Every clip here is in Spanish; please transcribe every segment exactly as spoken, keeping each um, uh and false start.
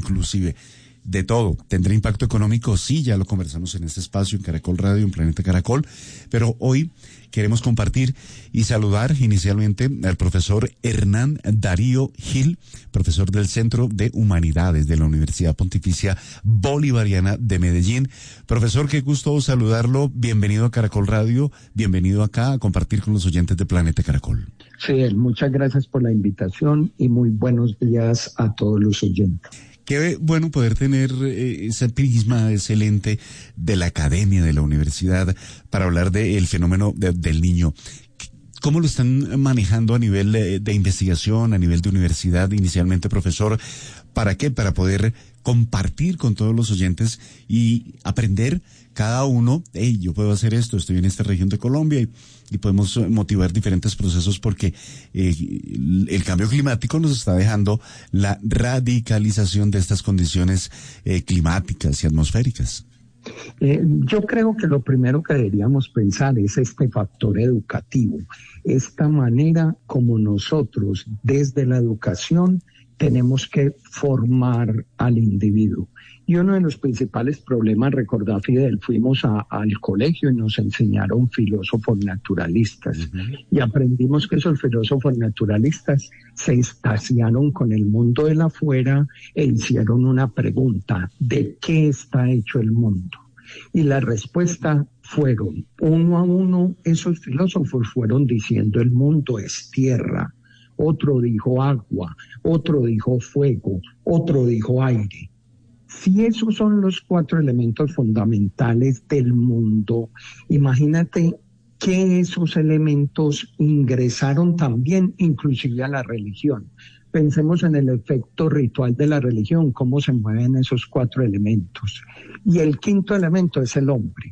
inclusive. De todo. ¿Tendrá impacto económico? Sí, ya lo conversamos en este espacio, en Caracol Radio, en Planeta Caracol, pero hoy queremos compartir y saludar inicialmente al profesor Hernán Darío Gil, profesor del Centro de Humanidades de la Universidad Pontificia Bolivariana de Medellín. Profesor, qué gusto saludarlo. Bienvenido a Caracol Radio, bienvenido acá a compartir con los oyentes de Planeta Caracol. Sí, muchas gracias por la invitación y muy buenos días a todos los oyentes. Qué bueno poder tener eh, ese prisma excelente de la academia, de la universidad, para hablar del fenómeno de, del niño. ¿Cómo lo están manejando a nivel de, de investigación, a nivel de universidad inicialmente, profesor? ¿Para qué? Para poder compartir con todos los oyentes y aprender cada uno, hey, yo puedo hacer esto, estoy en esta región de Colombia y, y podemos motivar diferentes procesos porque eh, el, el cambio climático nos está dejando la radicalización de estas condiciones eh, climáticas y atmosféricas. Eh, yo creo que lo primero que deberíamos pensar es este factor educativo, esta manera como nosotros desde la educación tenemos que formar al individuo. Y uno de los principales problemas, recordá, Fidel, fuimos a, al colegio y nos enseñaron filósofos naturalistas. Uh-huh. Y aprendimos que esos filósofos naturalistas se extasiaron con el mundo de la afuera e hicieron una pregunta: ¿de qué está hecho el mundo? Y la respuesta fueron, uno a uno, esos filósofos fueron diciendo: el mundo es tierra. Otro dijo agua, otro dijo fuego, otro dijo aire. Si esos son los cuatro elementos fundamentales del mundo, imagínate que esos elementos ingresaron también inclusive a la religión. Pensemos en el efecto ritual de la religión, cómo se mueven esos cuatro elementos. Y el quinto elemento es el hombre.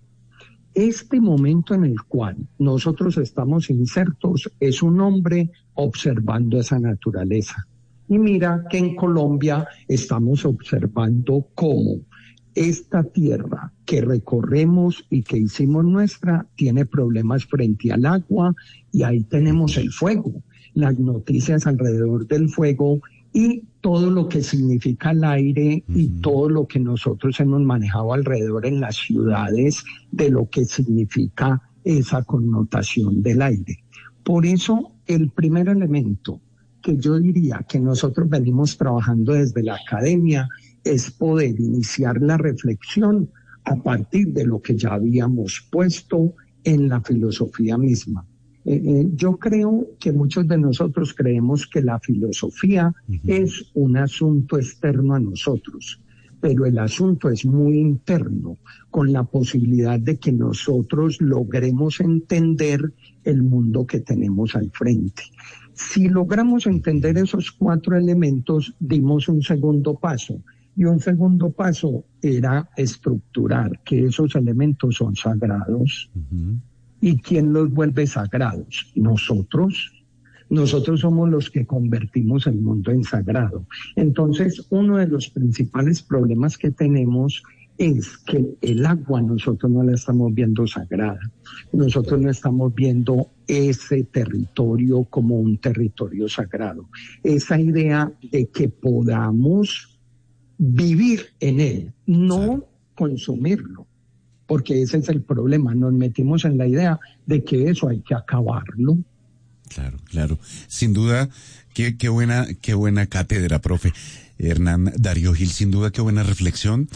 Este momento en el cual nosotros estamos insertos es un hombre observando esa naturaleza. Y mira que en Colombia estamos observando cómo esta tierra que recorremos y que hicimos nuestra tiene problemas frente al agua, y ahí tenemos el fuego, las noticias alrededor del fuego y todo lo que significa el aire y uh-huh. todo lo que nosotros hemos manejado alrededor en las ciudades de lo que significa esa connotación del aire. Por eso, el primer elemento que yo diría que nosotros venimos trabajando desde la academia es poder iniciar la reflexión a partir de lo que ya habíamos puesto en la filosofía misma. Eh, eh, yo creo que muchos de nosotros creemos que la filosofía uh-huh. es un asunto externo a nosotros, pero el asunto es muy interno, con la posibilidad de que nosotros logremos entender el mundo que tenemos al frente. Si logramos entender esos cuatro elementos, dimos un segundo paso. Y un segundo paso era estructurar que esos elementos son sagrados. Uh-huh. ¿Y quién los vuelve sagrados? Nosotros. Nosotros somos los que convertimos el mundo en sagrado. Entonces, uno de los principales problemas que tenemos es que el agua nosotros no la estamos viendo sagrada. Nosotros no estamos viendo ese territorio como un territorio sagrado. Esa idea de que podamos vivir en él, no consumirlo. Porque ese es el problema, nos metimos en la idea de que eso hay que acabarlo. Claro, claro. Sin duda, qué, qué buena, qué buena cátedra, profe. Hernán Darío Gil, sin duda qué buena reflexión,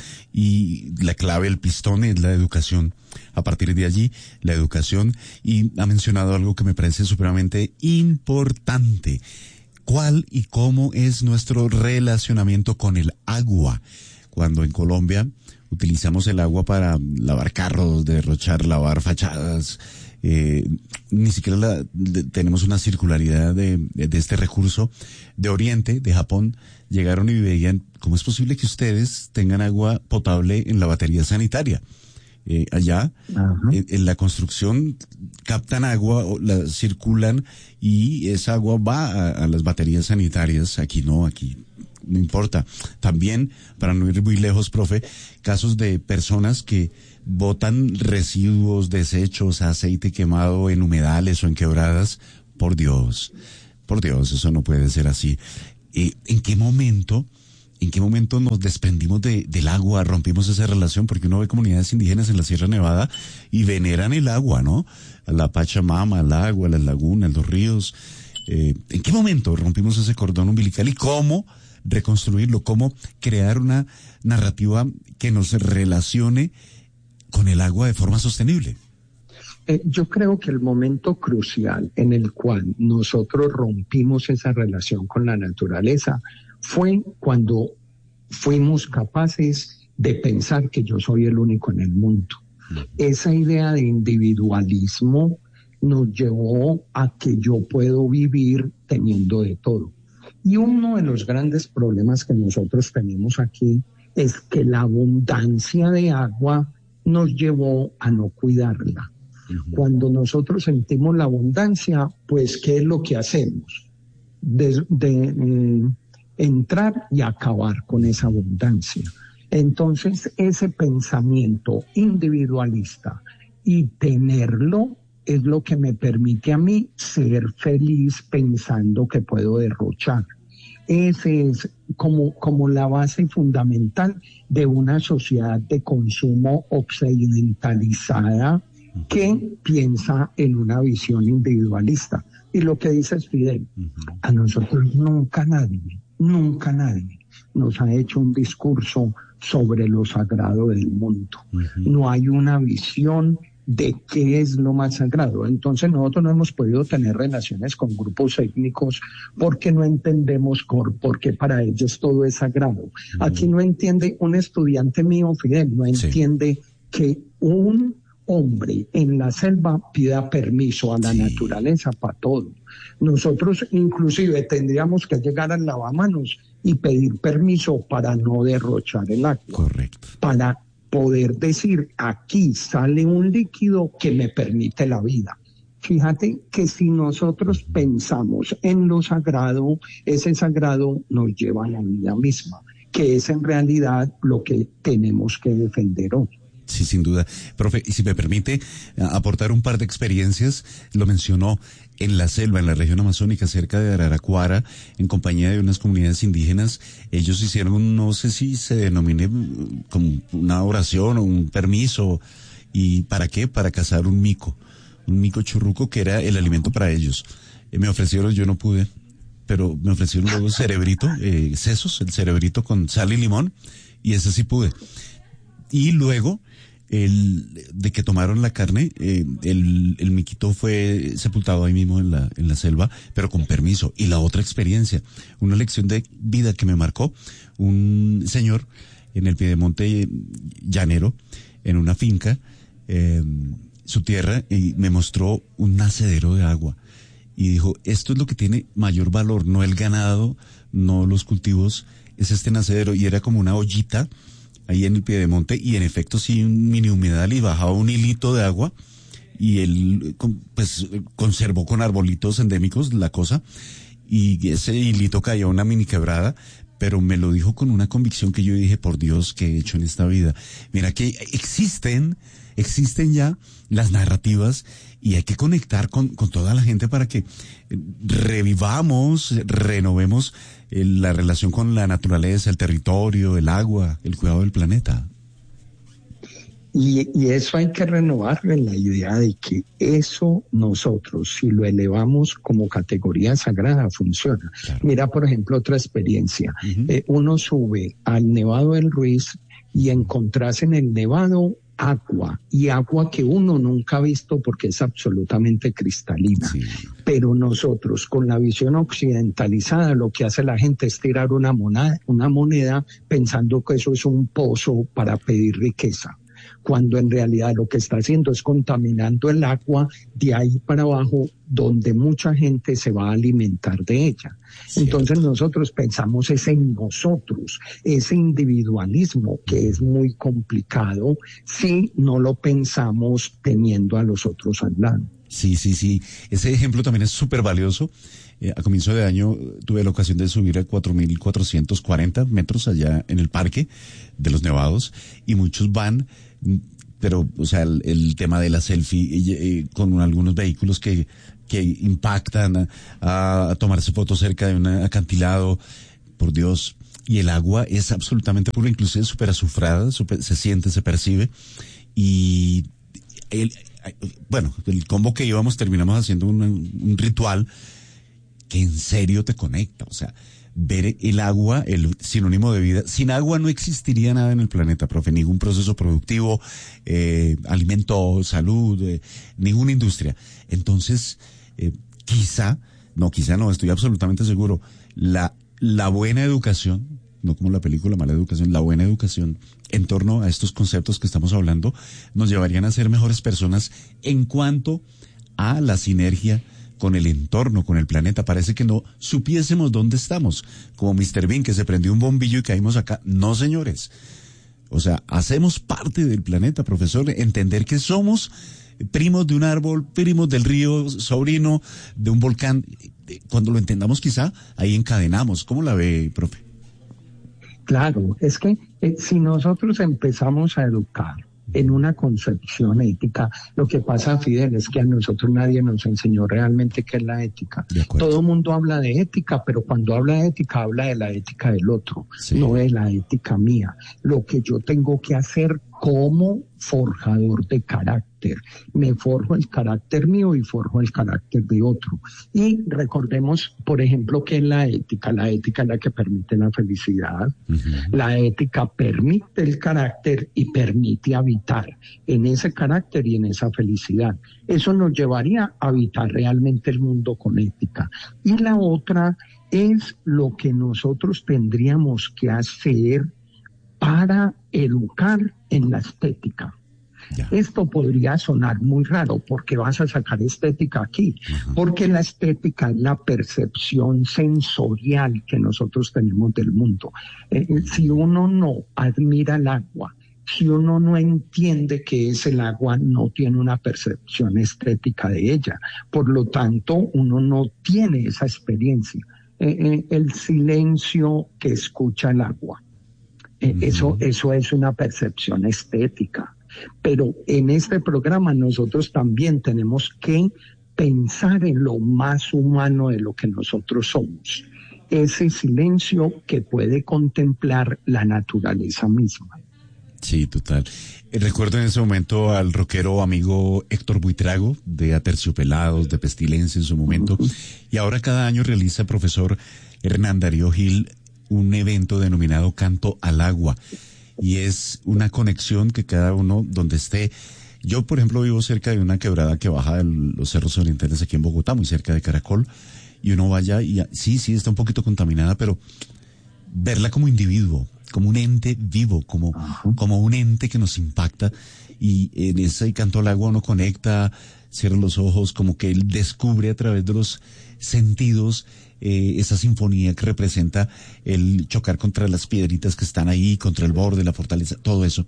y la clave, el pistón es la educación. A partir de allí, la educación, y ha mencionado algo que me parece supremamente importante. ¿Cuál y cómo es nuestro relacionamiento con el agua? Cuando en Colombia utilizamos el agua para lavar carros, derrochar, lavar fachadas, eh, ni siquiera la, de, tenemos una circularidad de, de, de este recurso. De Oriente, de Japón, llegaron y veían cómo es posible que ustedes tengan agua potable en la batería sanitaria. Eh, allá, en, en la construcción, captan agua, la circulan y esa agua va a, a las baterías sanitarias. Aquí no, aquí no importa. También, para no ir muy lejos, profe, casos de personas que botan residuos, desechos, aceite quemado en humedales o en quebradas. Por Dios, por Dios, eso no puede ser así. Eh, ¿En qué momento ¿En qué momento nos desprendimos de, del agua, rompimos esa relación? Porque uno ve comunidades indígenas en la Sierra Nevada y veneran el agua, ¿no? A la Pachamama, al agua, a las lagunas, los ríos. Eh, ¿En qué momento rompimos ese cordón umbilical y cómo reconstruirlo? ¿Cómo crear una narrativa que nos relacione con el agua de forma sostenible? Eh, yo creo que el momento crucial en el cual nosotros rompimos esa relación con la naturaleza fue cuando fuimos capaces de pensar que yo soy el único en el mundo. Esa idea de individualismo nos llevó a que yo puedo vivir teniendo de todo. Y uno de los grandes problemas que nosotros tenemos aquí es que la abundancia de agua nos llevó a no cuidarla. Uh-huh. Cuando nosotros sentimos la abundancia, pues, ¿qué es lo que hacemos? De, de, eh, entrar y acabar con esa abundancia. Entonces, ese pensamiento individualista y tenerlo es lo que me permite a mí ser feliz pensando que puedo derrochar. Ese es como, como la base fundamental de una sociedad de consumo occidentalizada que piensa en una visión individualista. Y lo que dice Fidel, a nosotros nunca nadie, nunca nadie nos ha hecho un discurso sobre lo sagrado del mundo. Uh-huh. No hay una visión de qué es lo más sagrado. Entonces nosotros no hemos podido tener relaciones con grupos étnicos porque no entendemos por, porque para ellos todo es sagrado. Uh-huh. Aquí no entiende, un estudiante mío, Fidel, no entiende sí. que un hombre en la selva pida permiso a la sí. naturaleza para todo. Nosotros inclusive tendríamos que llegar al lavamanos y pedir permiso para no derrochar el agua. Correcto. Para poder decir, aquí sale un líquido que me permite la vida. Fíjate que si nosotros pensamos en lo sagrado, ese sagrado nos lleva a la vida misma, que es en realidad lo que tenemos que defender hoy. Sí, sin duda. Profe, y si me permite aportar un par de experiencias, lo mencionó en la selva, en la región amazónica, cerca de Araraquara, en compañía de unas comunidades indígenas. Ellos hicieron, no sé si se denomine como una oración o un permiso. ¿Y para qué? Para cazar un mico, un mico churruco que era el alimento para ellos. Eh, me ofrecieron, yo no pude, pero me ofrecieron luego cerebrito, eh, sesos, el cerebrito con sal y limón, y ese sí pude. Y luego, el de que tomaron la carne, eh, el, el miquito fue sepultado ahí mismo en la, en la selva, pero con permiso. Y la otra experiencia, una lección de vida que me marcó, un señor en el Piedemonte llanero, en una finca, eh, su tierra, y me mostró un nacedero de agua. Y dijo, esto es lo que tiene mayor valor, no el ganado, no los cultivos, es este nacedero. Y era como una ollita ahí en el Piedemonte, y en efecto sí, un mini humedal, y bajaba un hilito de agua, y él pues conservó con arbolitos endémicos la cosa, y ese hilito caía una mini quebrada, pero me lo dijo con una convicción que yo dije, por Dios, ¿qué he hecho en esta vida? Mira que existen, existen ya las narrativas, y hay que conectar con, con toda la gente para que revivamos, renovemos eh, la relación con la naturaleza, el territorio, el agua, el cuidado del planeta. Y, y eso hay que renovarlo en la idea de que eso nosotros, si lo elevamos como categoría sagrada, funciona. Claro. Mira, por ejemplo, otra experiencia. Uh-huh. Eh, uno sube al Nevado del Ruiz y encontrás en el Nevado agua, y agua que uno nunca ha visto porque es absolutamente cristalina. Sí. Pero nosotros, con la visión occidentalizada, lo que hace la gente es tirar una moneda, una moneda pensando que eso es un pozo para pedir riqueza, cuando en realidad lo que está haciendo es contaminando el agua de ahí para abajo, donde mucha gente se va a alimentar de ella. Cierto. Entonces nosotros pensamos es en nosotros, ese individualismo que es muy complicado si no lo pensamos teniendo a los otros al lado. Sí, sí, sí. Ese ejemplo también es súper valioso. Eh, a comienzo de año tuve la ocasión de subir a cuatro mil cuatrocientos cuarenta metros allá en el Parque de los Nevados, y muchos van, pero, o sea, el, el tema de la selfie eh, con algunos vehículos que, que impactan a, a tomarse fotos cerca de un acantilado. Por Dios, y el agua es absolutamente pura, inclusive súper azufrada, super, se siente, se percibe, y el, bueno, el combo que íbamos terminamos haciendo un, un ritual que en serio te conecta, o sea, ver el agua, el sinónimo de vida. Sin agua no existiría nada en el planeta, profe, ningún proceso productivo, eh, alimento, salud, eh, ninguna industria. Entonces, eh, quizá, no, quizá no, estoy absolutamente seguro, la, la buena educación, no como la película Mala Educación, la buena educación en torno a estos conceptos que estamos hablando, nos llevarían a ser mejores personas en cuanto a la sinergia con el entorno, con el planeta. Parece que no supiésemos dónde estamos, como mister Bean, que se prendió un bombillo y caímos acá. No, señores. O sea, hacemos parte del planeta, profesor. Entender que somos primos de un árbol, primos del río, sobrino de un volcán. Cuando lo entendamos, quizá, ahí encadenamos. ¿Cómo la ve, profe? Claro, es que eh, si nosotros empezamos a educar en una concepción ética, lo que pasa, Fidel, es que a nosotros nadie nos enseñó realmente qué es la ética. Todo el mundo habla de ética, pero cuando habla de ética, habla de la ética del otro, sí, no de la ética mía. Lo que yo tengo que hacer como forjador de carácter. Me forjo el carácter mío y forjo el carácter de otro. Y recordemos, por ejemplo, que es la ética. La ética es la que permite la felicidad. Uh-huh. La ética permite el carácter y permite habitar en ese carácter y en esa felicidad. Eso nos llevaría a habitar realmente el mundo con ética. Y la otra es lo que nosotros tendríamos que hacer para educar en la estética. Ya. Esto podría sonar muy raro, porque vas a sacar estética aquí, uh-huh. porque la estética es la percepción sensorial que nosotros tenemos del mundo. Eh, si uno no admira el agua, si uno no entiende qué es el agua, no tiene una percepción estética de ella. Por lo tanto, uno no tiene esa experiencia. Eh, eh, el silencio que escucha el agua. Eh, uh-huh. Eso, eso es una percepción estética. Pero en este programa nosotros también tenemos que pensar en lo más humano de lo que nosotros somos. Ese silencio que puede contemplar la naturaleza misma. Sí, total. Recuerdo en ese momento al rockero amigo Héctor Buitrago, de Aterciopelados, de Pestilencia en su momento, uh-huh. y ahora cada año realiza el profesor Hernán Darío Gil un evento denominado Canto al Agua, y es una conexión que cada uno donde esté. Yo, por ejemplo, vivo cerca de una quebrada que baja de los cerros orientales aquí en Bogotá, muy cerca de Caracol, y uno vaya y sí, sí, está un poquito contaminada, pero verla como individuo, como un ente vivo, como, uh-huh. como un ente que nos impacta, y en ese Canto al Agua uno conecta, cierra los ojos, como que él descubre a través de los sentidos eh, esa sinfonía que representa el chocar contra las piedritas que están ahí, contra el borde, la fortaleza, todo eso.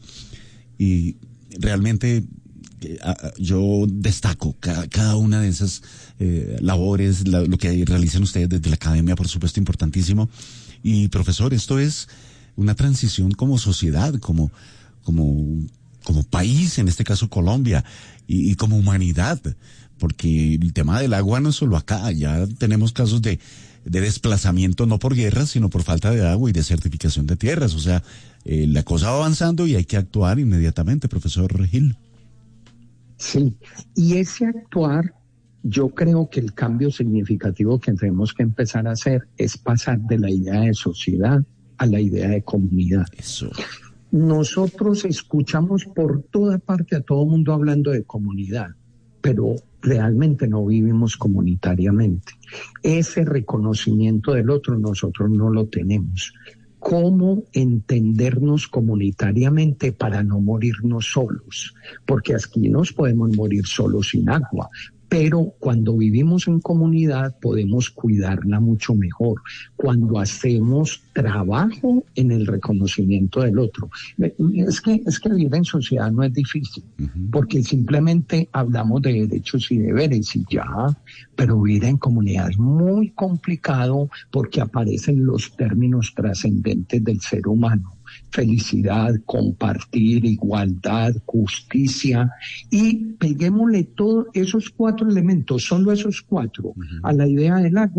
Y realmente eh, yo destaco cada, cada una de esas eh, labores, la, lo que realizan ustedes desde la academia, por supuesto, importantísimo. Y profesor, esto es una transición como sociedad, como, como, como país, en este caso Colombia, y, y como humanidad, porque el tema del agua no es solo acá, ya tenemos casos de, de desplazamiento no por guerras, sino por falta de agua y desertificación de tierras. O sea, eh, la cosa va avanzando y hay que actuar inmediatamente, profesor Gil. Sí, y ese actuar, yo creo que el cambio significativo que tenemos que empezar a hacer es pasar de la idea de sociedad a la idea de comunidad. Eso. Nosotros escuchamos por toda parte a todo mundo hablando de comunidad, pero realmente no vivimos comunitariamente. Ese reconocimiento del otro nosotros no lo tenemos. ¿Cómo entendernos comunitariamente para no morirnos solos? Porque aquí nos podemos morir solos sin agua, pero cuando vivimos en comunidad podemos cuidarla mucho mejor, cuando hacemos trabajo en el reconocimiento del otro. Es que, es que vivir en sociedad no es difícil, uh-huh. porque simplemente hablamos de derechos y deberes y ya, pero vivir en comunidad es muy complicado porque aparecen los términos trascendentes del ser humano. Felicidad, compartir, igualdad, justicia, y peguémosle todos esos cuatro elementos, solo esos cuatro, uh-huh. a la idea del agua,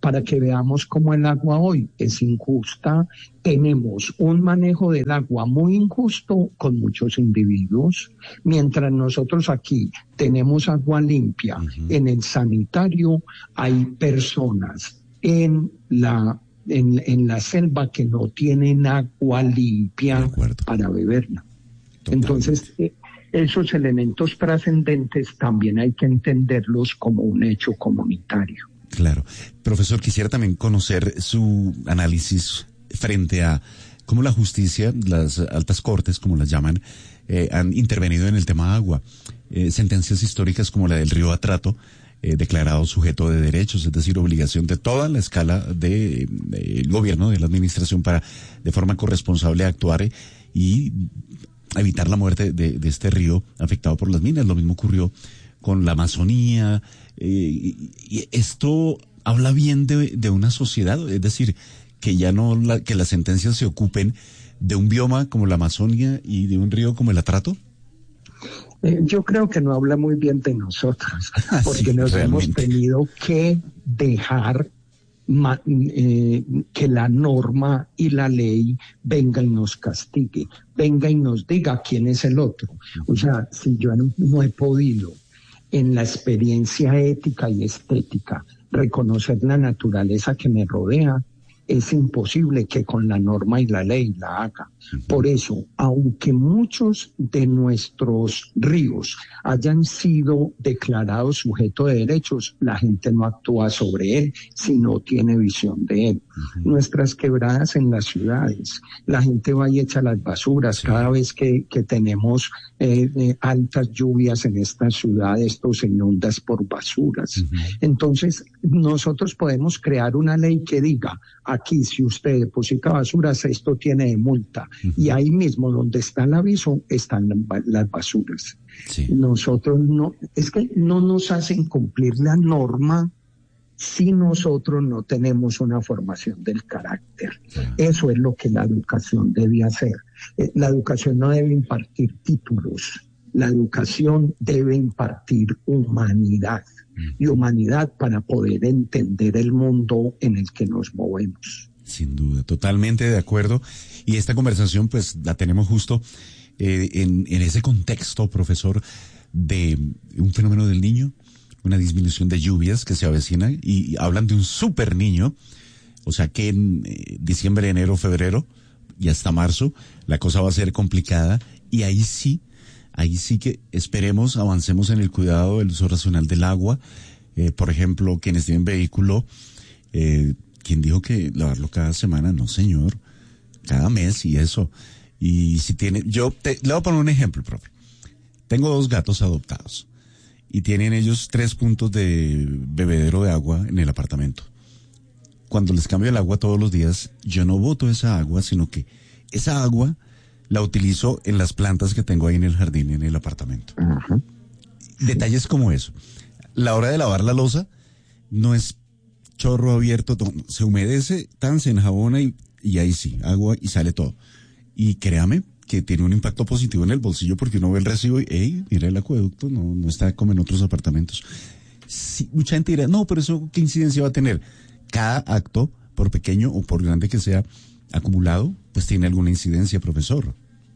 para que veamos cómo el agua hoy es injusta. Tenemos un manejo del agua muy injusto con muchos individuos, mientras nosotros aquí tenemos agua limpia. Uh-huh. En el sanitario hay personas en la en, en la selva que no tienen agua limpia para beberla. Totalmente. Entonces, eh, esos elementos trascendentes también hay que entenderlos como un hecho comunitario. Claro. Profesor, quisiera también conocer su análisis frente a cómo la justicia, las altas cortes, como las llaman, eh, han intervenido en el tema agua. Eh, sentencias históricas como la del río Atrato, eh, declarado sujeto de derechos, es decir, obligación de toda la escala de, de gobierno, de la administración, para de forma corresponsable actuar eh, y evitar la muerte de, de este río afectado por las minas. Lo mismo ocurrió con la Amazonía, eh, y, y esto habla bien de, de una sociedad, es decir, que ya no la, que las sentencias se ocupen de un bioma como la Amazonia y de un río como el Atrato. Eh, yo creo que no habla muy bien de nosotros, porque sí, nos realmente hemos tenido que dejar ma, eh, que la norma y la ley venga y nos castigue, venga y nos diga quién es el otro. O sea, si yo no, no he podido en la experiencia ética y estética reconocer la naturaleza que me rodea, es imposible que con la norma y la ley la haga. Por eso, aunque muchos de nuestros ríos hayan sido declarados sujetos de derechos, la gente no actúa sobre él si no tiene visión de él. Uh-huh. Nuestras quebradas en las ciudades, la gente va y echa las basuras. Sí. Cada vez que, que tenemos eh, eh, altas lluvias en estas ciudades, esto se inunda por basuras. Uh-huh. Entonces, nosotros podemos crear una ley que diga, aquí si usted deposita basuras, esto tiene de multa. Uh-huh. Y ahí mismo donde está el aviso están las basuras. Sí. Nosotros no, es que no nos hacen cumplir la norma si nosotros no tenemos una formación del carácter. Uh-huh. Eso es lo que la educación debe hacer. La educación no debe impartir títulos, la educación debe impartir humanidad. Y humanidad para poder entender el mundo en el que nos movemos. Sin duda, totalmente de acuerdo. Y esta conversación pues la tenemos justo eh, en, en ese contexto, profesor, de un fenómeno del Niño, una disminución de lluvias que se avecina, y, y hablan de un super niño, o sea que en eh, diciembre, enero, febrero y hasta marzo la cosa va a ser complicada, y ahí sí Ahí sí que esperemos, avancemos en el cuidado del uso racional del agua. Eh, por ejemplo, quienes tienen vehículo, eh, ¿quién dijo que lavarlo cada semana? No, señor, cada mes y eso. Y si tiene, yo te, le voy a poner un ejemplo, profe. Tengo dos gatos adoptados y tienen ellos tres puntos de bebedero de agua en el apartamento. Cuando les cambio el agua todos los días, yo no boto esa agua, sino que esa agua la utilizo en las plantas que tengo ahí en el jardín, en el apartamento. Uh-huh. Detalles como eso. La hora de lavar la loza no es chorro abierto, todo, se humedece, tan se enjabona y, y ahí sí, agua y sale todo. Y créame que tiene un impacto positivo en el bolsillo, porque uno ve el recibo y, hey, mira el acueducto, no, no está como en otros apartamentos. Sí, mucha gente dirá, no, pero eso, ¿qué incidencia va a tener? Cada acto, por pequeño o por grande que sea, acumulado, pues tiene alguna incidencia, profesor.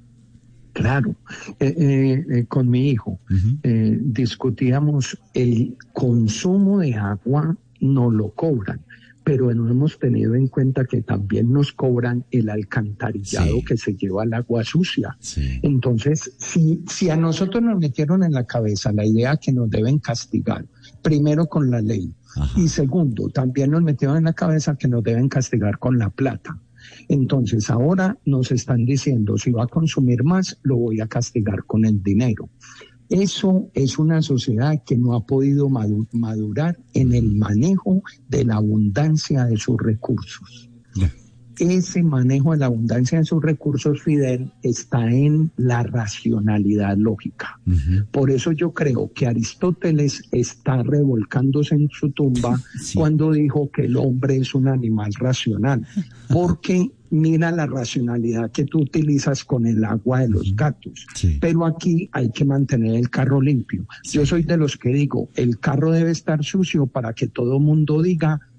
Claro, eh, eh, eh, con mi hijo uh-huh. eh, discutíamos el consumo de agua, no lo cobran, pero no hemos tenido en cuenta que también nos cobran el alcantarillado sí. que se lleva el agua sucia. Sí. Entonces, si, si a nosotros nos metieron en la cabeza la idea que nos deben castigar, primero con la ley, Ajá. y segundo, también nos metieron en la cabeza que nos deben castigar con la plata. Entonces ahora nos están diciendo, si va a consumir más, lo voy a castigar con el dinero. Eso es una sociedad que no ha podido madurar en el manejo de la abundancia de sus recursos. Yeah. Ese manejo de la abundancia de sus recursos, Fidel, está en la racionalidad lógica. Uh-huh. Por eso yo creo que Aristóteles está revolcándose en su tumba sí. cuando dijo que el hombre es un animal racional. Porque mira la racionalidad que tú utilizas con el agua de los gatos. Sí. Pero aquí hay que mantener el carro limpio. Sí. Yo soy de los que digo, el carro debe estar sucio para que todo mundo diga,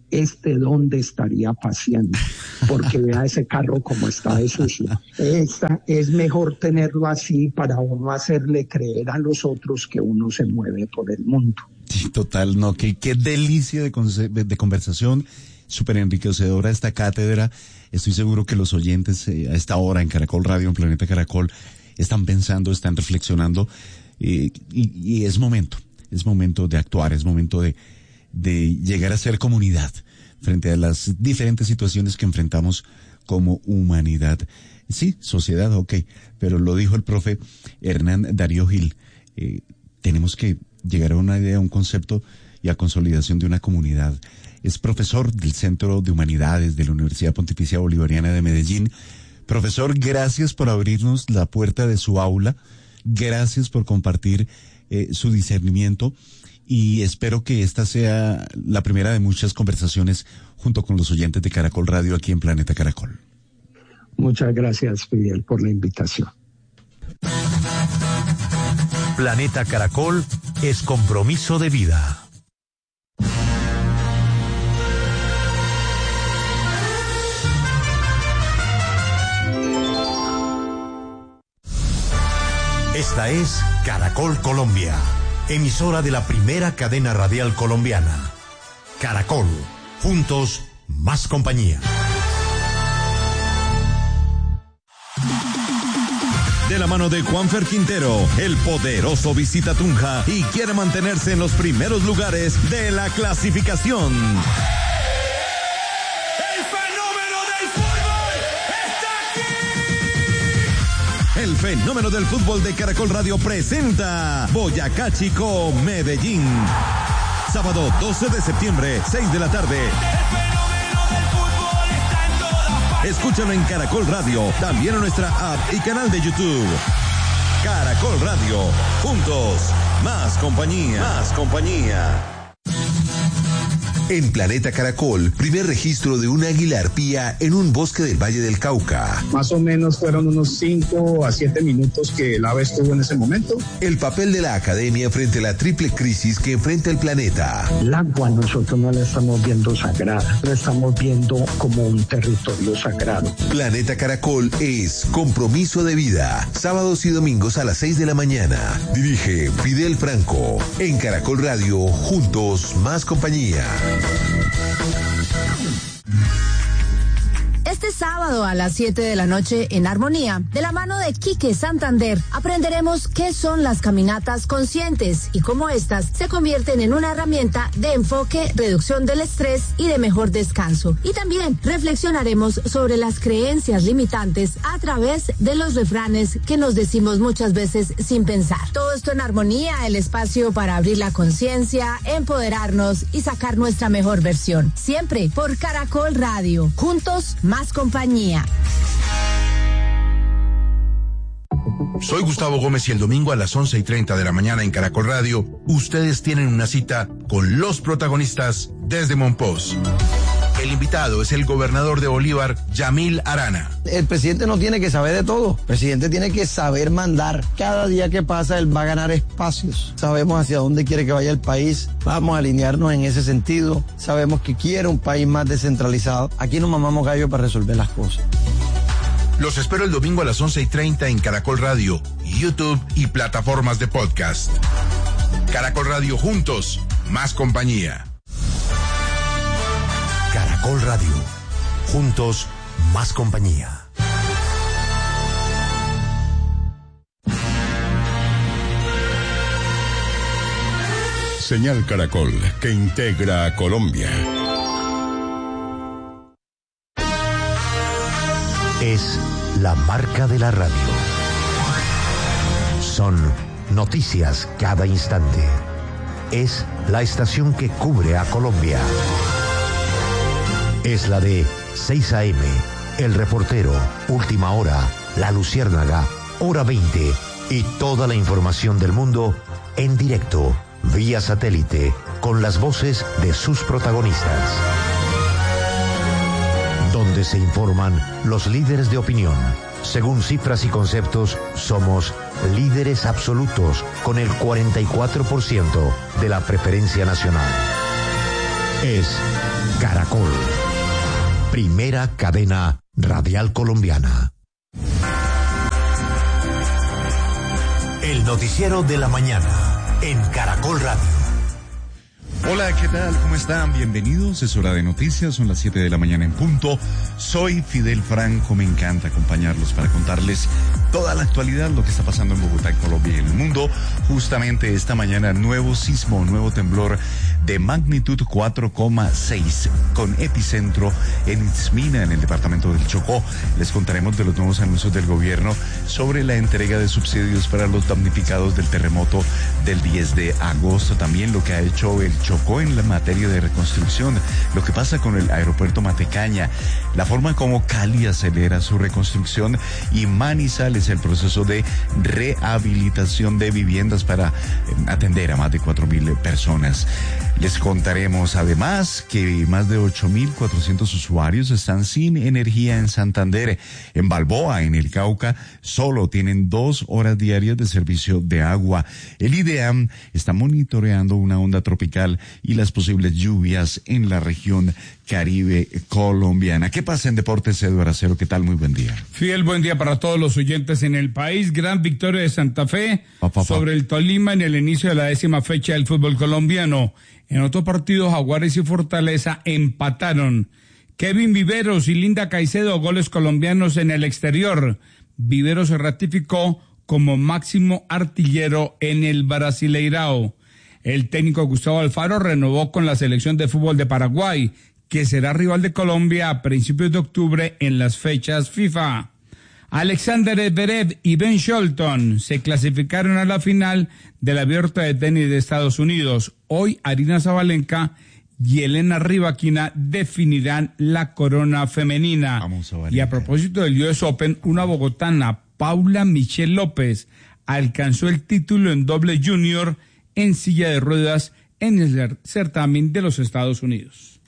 este dónde estaría paseando, porque vea ese carro como está de sucio. Esta, es mejor tenerlo así para uno hacerle creer a los otros que uno se mueve por el mundo. Sí, total, no, qué, qué delicia de, de conversación, súper enriquecedora esta cátedra. Estoy seguro que los oyentes eh, a esta hora en Caracol Radio, en Planeta Caracol, están pensando, están reflexionando, eh, y, y es momento, es momento de actuar, es momento de, de llegar a ser comunidad frente a las diferentes situaciones que enfrentamos como humanidad. Sí, sociedad, ok, pero lo dijo el profe Hernán Darío Gil, eh, tenemos que llegar a una idea, a un concepto y a consolidación de una comunidad. Es profesor del Centro de Humanidades de la Universidad Pontificia Bolivariana de Medellín. Profesor, gracias por abrirnos la puerta de su aula, gracias por compartir eh, su discernimiento, y espero que esta sea la primera de muchas conversaciones junto con los oyentes de Caracol Radio aquí en Planeta Caracol. Muchas gracias, Fidel, por la invitación. Planeta Caracol es compromiso de vida. Esta es Caracol Colombia, emisora de la primera cadena radial colombiana. Caracol, juntos, más compañía. De la mano de Juanfer Quintero, el poderoso visita Tunja y quiere mantenerse en los primeros lugares de la clasificación. El fenómeno del fútbol de Caracol Radio presenta Boyacá Chico Medellín. Sábado doce de septiembre, seis de la tarde. El fenómeno del fútbol está en todas partes. Escúchalo en Caracol Radio, también en nuestra app y canal de YouTube. Caracol Radio, juntos, más compañía, más compañía. En Planeta Caracol, primer registro de un águila arpía en un bosque del Valle del Cauca. Más o menos fueron unos cinco a siete minutos que el ave estuvo en ese momento. El papel de la academia frente a la triple crisis que enfrenta el planeta. El agua nosotros no la estamos viendo sagrada, la estamos viendo como un territorio sagrado. Planeta Caracol es compromiso de vida. Sábados y domingos a las seis de la mañana. Dirige Fidel Franco. En Caracol Radio, juntos, más compañía. Este sábado a las siete de la noche en Armonía, de la mano de Quique Santander, aprenderemos qué son las caminatas conscientes y cómo éstas se convierten en una herramienta de enfoque, reducción del estrés y de mejor descanso. Y también reflexionaremos sobre las creencias limitantes a través de los refranes que nos decimos muchas veces sin pensar. Todo esto en Armonía, el espacio para abrir la conciencia, empoderarnos y sacar nuestra mejor versión. Siempre por Caracol Radio. Juntos, más compañía. Soy Gustavo Gómez y el domingo a las once y treinta de la mañana en Caracol Radio, ustedes tienen una cita con los protagonistas desde Monpós. El invitado es el gobernador de Bolívar, Yamil Arana. El presidente no tiene que saber de todo. El presidente tiene que saber mandar. Cada día que pasa, él va a ganar espacios. Sabemos hacia dónde quiere que vaya el país. Vamos a alinearnos en ese sentido. Sabemos que quiere un país más descentralizado. Aquí nos mamamos gallo para resolver las cosas. Los espero el domingo a las once y treinta en Caracol Radio, YouTube y plataformas de podcast. Caracol Radio, juntos, más compañía. Caracol Radio, juntos, más compañía. Señal Caracol, que integra a Colombia. Es la marca de la radio. Son noticias cada instante. Es la estación que cubre a Colombia. Es la de seis a eme, El Reportero, Última Hora, La Luciérnaga, Hora veinte y toda la información del mundo en directo, vía satélite, con las voces de sus protagonistas. Donde se informan los líderes de opinión. Según cifras y conceptos, somos líderes absolutos con el cuarenta y cuatro por ciento de la preferencia nacional. es Caracol, primera cadena radial colombiana. El noticiero de la mañana en Caracol Radio. Hola, ¿qué tal? ¿Cómo están? Bienvenidos. Es hora de noticias, son las siete de la mañana en punto. Soy Fidel Franco, me encanta acompañarlos para contarles toda la actualidad, lo que está pasando en Bogotá, en Colombia y en el mundo. Justamente esta mañana, nuevo sismo, nuevo temblor de magnitud cuatro coma seis, con epicentro en Itzmina, en el departamento del Chocó. Les contaremos de los nuevos anuncios del gobierno sobre la entrega de subsidios para los damnificados del terremoto del diez de agosto. También lo que ha hecho el Chocó en la materia de reconstrucción, lo que pasa con el aeropuerto Matecaña, la forma como Cali acelera su reconstrucción y Manizales el proceso de rehabilitación de viviendas para atender a más de cuatro mil personas. Les contaremos además que más de ocho mil cuatrocientos usuarios están sin energía en Santander. En Balboa, en el Cauca, solo tienen dos horas diarias de servicio de agua. El IDEAM está monitoreando una onda tropical y las posibles lluvias en la región Caribe colombiana. ¿Qué pasa en deportes, Eduardo Acero? ¿Qué tal? Muy buen día. Fiel, buen día para todos los oyentes en el país. Gran victoria de Santa Fe pa, pa, pa. sobre el Tolima en el inicio de la décima fecha del fútbol colombiano. En otro partido, Jaguares y Fortaleza empataron. Kevin Viveros y Linda Caicedo, goles colombianos en el exterior. Viveros se ratificó como máximo artillero en el Brasileirao. El técnico Gustavo Alfaro renovó con la selección de fútbol de Paraguay, que será rival de Colombia a principios de octubre en las fechas FIFA. Alexander Zverev y Ben Shelton se clasificaron a la final del Abierto de Tenis de Estados Unidos. Hoy Aryna Sabalenka y Elena Rybakina definirán la corona femenina. Vamos a y a propósito del U S Open, una bogotana, Paula Michelle López, alcanzó el título en doble junior en silla de ruedas en el certamen de los Estados Unidos.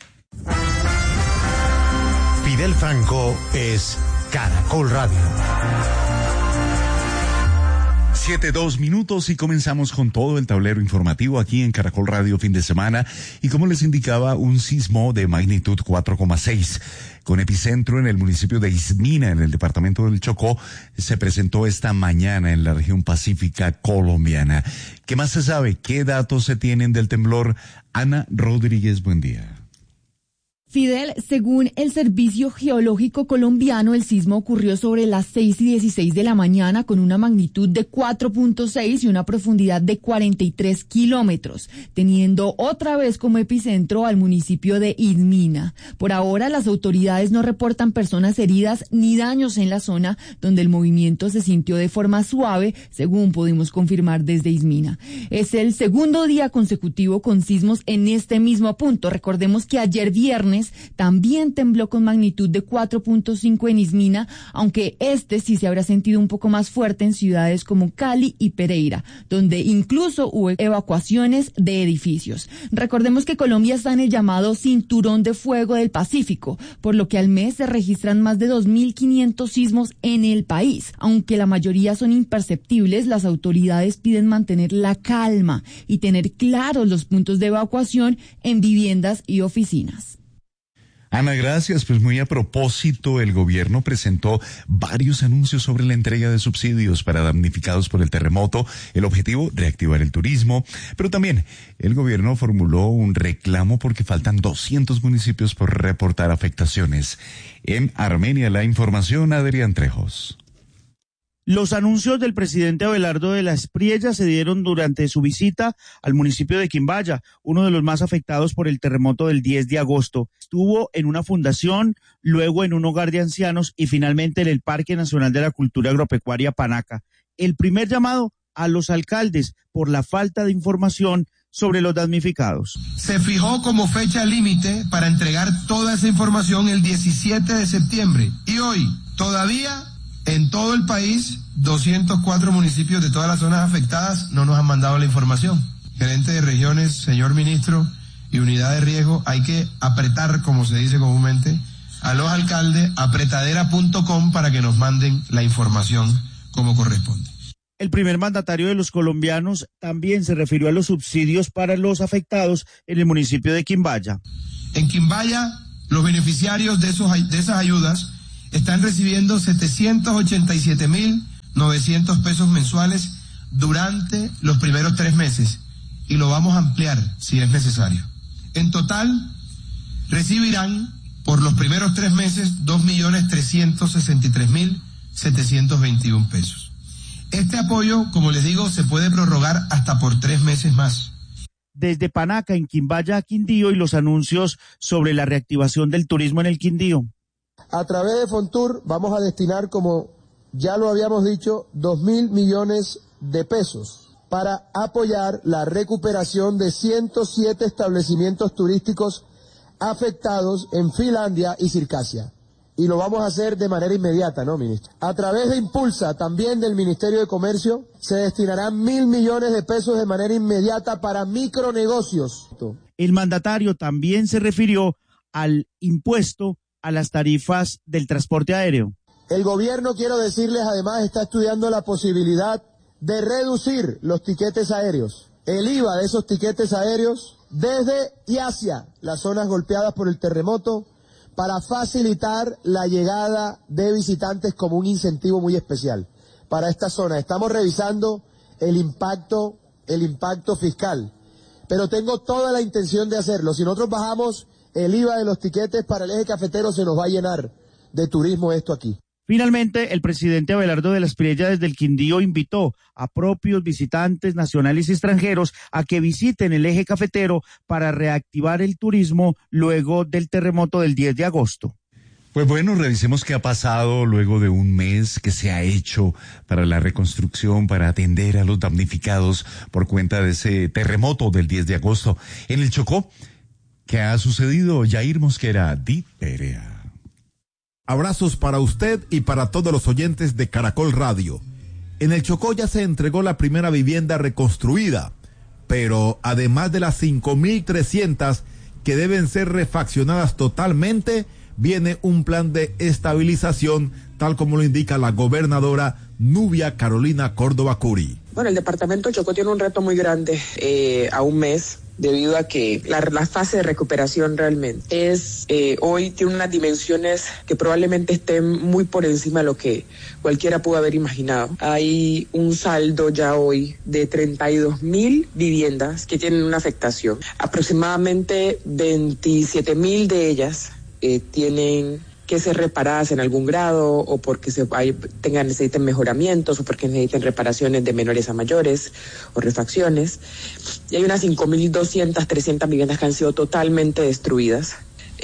Fidel Franco es Caracol Radio. Siete, dos minutos y comenzamos con todo el tablero informativo aquí en Caracol Radio fin de semana. Y como les indicaba, un sismo de magnitud cuatro coma seis con epicentro en el municipio de Itzmina, en el departamento del Chocó, se presentó esta mañana en la región pacífica colombiana. ¿Qué más se sabe? ¿Qué datos se tienen del temblor? Ana Rodríguez, buen día. Fidel, según el Servicio Geológico Colombiano, el sismo ocurrió sobre las seis y dieciséis de la mañana con una magnitud de cuatro punto seis y una profundidad de cuarenta y tres kilómetros, teniendo otra vez como epicentro al municipio de Itzmina. Por ahora, las autoridades no reportan personas heridas ni daños en la zona, donde el movimiento se sintió de forma suave, según pudimos confirmar desde Itzmina. Es el segundo día consecutivo con sismos en este mismo punto. Recordemos que ayer viernes también tembló con magnitud de cuatro punto cinco en Itzmina, aunque este sí se habrá sentido un poco más fuerte en ciudades como Cali y Pereira, donde incluso hubo evacuaciones de edificios. Recordemos que Colombia está en el llamado Cinturón de Fuego del Pacífico, por lo que al mes se registran más de dos mil quinientos sismos en el país. Aunque la mayoría son imperceptibles, las autoridades piden mantener la calma y tener claros los puntos de evacuación en viviendas y oficinas. Ana, gracias. Pues muy a propósito, el gobierno presentó varios anuncios sobre la entrega de subsidios para damnificados por el terremoto. El objetivo, reactivar el turismo, pero también el gobierno formuló un reclamo porque faltan doscientos municipios por reportar afectaciones. En Armenia, la información, Adrián Trejos. Los anuncios del presidente Abelardo de la Espriella se dieron durante su visita al municipio de Quimbaya, uno de los más afectados por el terremoto del diez de agosto. Estuvo en una fundación, luego en un hogar de ancianos y finalmente en el Parque Nacional de la Cultura Agropecuaria Panaca. El primer llamado a los alcaldes por la falta de información sobre los damnificados. Se fijó como fecha límite para entregar toda esa información el diecisiete de septiembre y hoy todavía en todo el país, doscientos cuatro municipios de todas las zonas afectadas no nos han mandado la información. Gerente de regiones, señor ministro, y unidad de riesgo, hay que apretar, como se dice comúnmente, a los alcaldes, apretadera punto com para que nos manden la información como corresponde. El primer mandatario de los colombianos también se refirió a los subsidios para los afectados en el municipio de Quimbaya. En Quimbaya, los beneficiarios de, esos, de esas ayudas están recibiendo setecientos ochenta y siete mil novecientos pesos mensuales durante los primeros tres meses y lo vamos a ampliar si es necesario. En total, recibirán por los primeros tres meses dos millones trescientos sesenta y tres mil setecientos veintiuno pesos. Este apoyo, como les digo, se puede prorrogar hasta por tres meses más. Desde Panaca, en Quimbaya, a Quindío, y los anuncios sobre la reactivación del turismo en el Quindío. A través de Fontur vamos a destinar, como ya lo habíamos dicho, dos mil millones de pesos para apoyar la recuperación de ciento siete establecimientos turísticos afectados en Finlandia y Circasia. Y lo vamos a hacer de manera inmediata, ¿no, ministro? A través de Impulsa, también del Ministerio de Comercio, se destinarán mil millones de pesos de manera inmediata para micronegocios. El mandatario también se refirió al impuesto a las tarifas del transporte aéreo. El gobierno, quiero decirles, además está estudiando la posibilidad de reducir los tiquetes aéreos, el I V A de esos tiquetes aéreos desde y hacia las zonas golpeadas por el terremoto, para facilitar la llegada de visitantes como un incentivo muy especial para esta zona. Estamos revisando el impacto, el impacto fiscal, pero tengo toda la intención de hacerlo. Si nosotros bajamos el I V A de los tiquetes para el eje cafetero, se nos va a llenar de turismo esto aquí. Finalmente, el presidente Abelardo de las Priellas desde el Quindío invitó a propios visitantes nacionales y extranjeros a que visiten el eje cafetero para reactivar el turismo luego del terremoto del diez de agosto. Pues bueno, revisemos qué ha pasado luego de un mes que se ha hecho para la reconstrucción, para atender a los damnificados por cuenta de ese terremoto del diez de agosto. En el Chocó, ¿qué ha sucedido? Yair Mosquera, Di Perea. Abrazos para usted y para todos los oyentes de Caracol Radio. En el Chocó ya se entregó la primera vivienda reconstruida, pero además de las cinco mil trescientas que deben ser refaccionadas totalmente, viene un plan de estabilización, tal como lo indica la gobernadora Nubia Carolina Córdoba Curi. Bueno, el departamento de Chocó tiene un reto muy grande eh, a un mes, debido a que la, la fase de recuperación realmente es, eh, hoy tiene unas dimensiones que probablemente estén muy por encima de lo que cualquiera pudo haber imaginado. Hay un saldo ya hoy de treinta y dos mil viviendas que tienen una afectación. Aproximadamente veintisiete mil de ellas eh, tienen que ser reparadas en algún grado, o porque se hay, tengan, necesiten mejoramientos, o porque necesiten reparaciones de menores a mayores o refacciones. Y hay unas cinco mil doscientas, trescientas viviendas que han sido totalmente destruidas.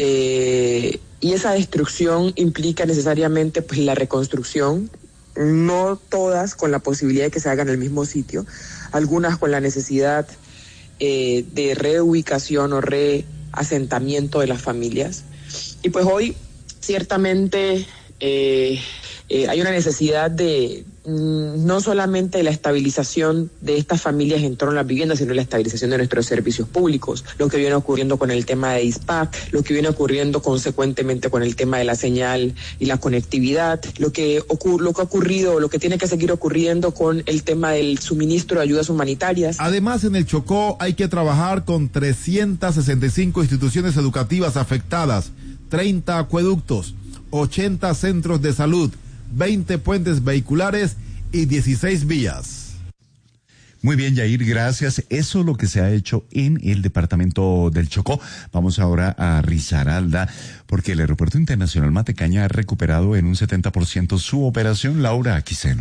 Eh, y esa destrucción implica necesariamente pues la reconstrucción, no todas con la posibilidad de que se haga en el mismo sitio, algunas con la necesidad eh, de reubicación o reasentamiento de las familias. Y pues hoy ciertamente eh, eh, hay una necesidad de mm, no solamente la estabilización de estas familias en torno a las viviendas, sino la estabilización de nuestros servicios públicos, lo que viene ocurriendo con el tema de ISPAC, lo que viene ocurriendo consecuentemente con el tema de la señal y la conectividad, lo que ocur- lo que ha ocurrido, lo que tiene que seguir ocurriendo con el tema del suministro de ayudas humanitarias. Además, en el Chocó hay que trabajar con trescientas sesenta y cinco instituciones educativas afectadas, treinta acueductos, ochenta centros de salud, veinte puentes vehiculares y dieciséis vías. Muy bien, Yair, gracias. Eso es lo que se ha hecho en el departamento del Chocó. Vamos ahora a Risaralda, porque el Aeropuerto Internacional Matecaña ha recuperado en un setenta por ciento su operación. Laura Aquiseno.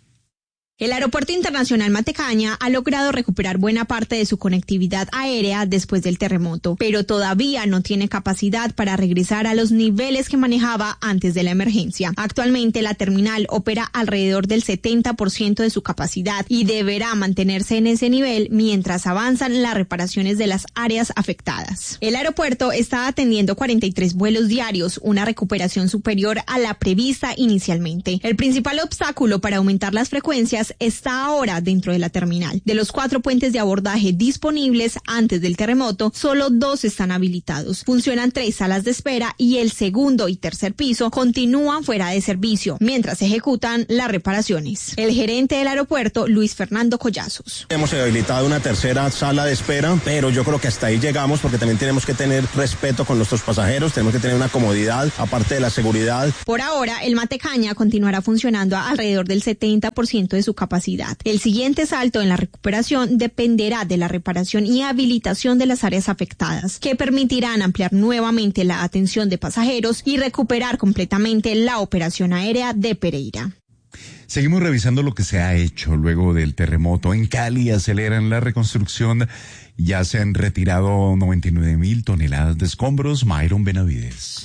El Aeropuerto Internacional Matecaña ha logrado recuperar buena parte de su conectividad aérea después del terremoto, pero todavía no tiene capacidad para regresar a los niveles que manejaba antes de la emergencia. Actualmente la terminal opera alrededor del setenta por ciento de su capacidad y deberá mantenerse en ese nivel mientras avanzan las reparaciones de las áreas afectadas. El aeropuerto está atendiendo cuarenta y tres vuelos diarios, una recuperación superior a la prevista inicialmente. El principal obstáculo para aumentar las frecuencias pasajeros está ahora dentro de la terminal. De los cuatro puentes de abordaje disponibles antes del terremoto, solo dos están habilitados. Funcionan tres salas de espera y el segundo y tercer piso continúan fuera de servicio, mientras se ejecutan las reparaciones. El gerente del aeropuerto, Luis Fernando Collazos. Hemos habilitado una tercera sala de espera, pero yo creo que hasta ahí llegamos porque también tenemos que tener respeto con nuestros pasajeros, tenemos que tener una comodidad, aparte de la seguridad. Por ahora, el Matecaña continuará funcionando a alrededor del setenta por ciento de su capacidad. El siguiente salto en la recuperación dependerá de la reparación y habilitación de las áreas afectadas, que permitirán ampliar nuevamente la atención de pasajeros y recuperar completamente la operación aérea de Pereira. Seguimos revisando lo que se ha hecho luego del terremoto. En Cali aceleran la reconstrucción. Ya se han retirado noventa y nueve mil toneladas de escombros. Myron Benavides.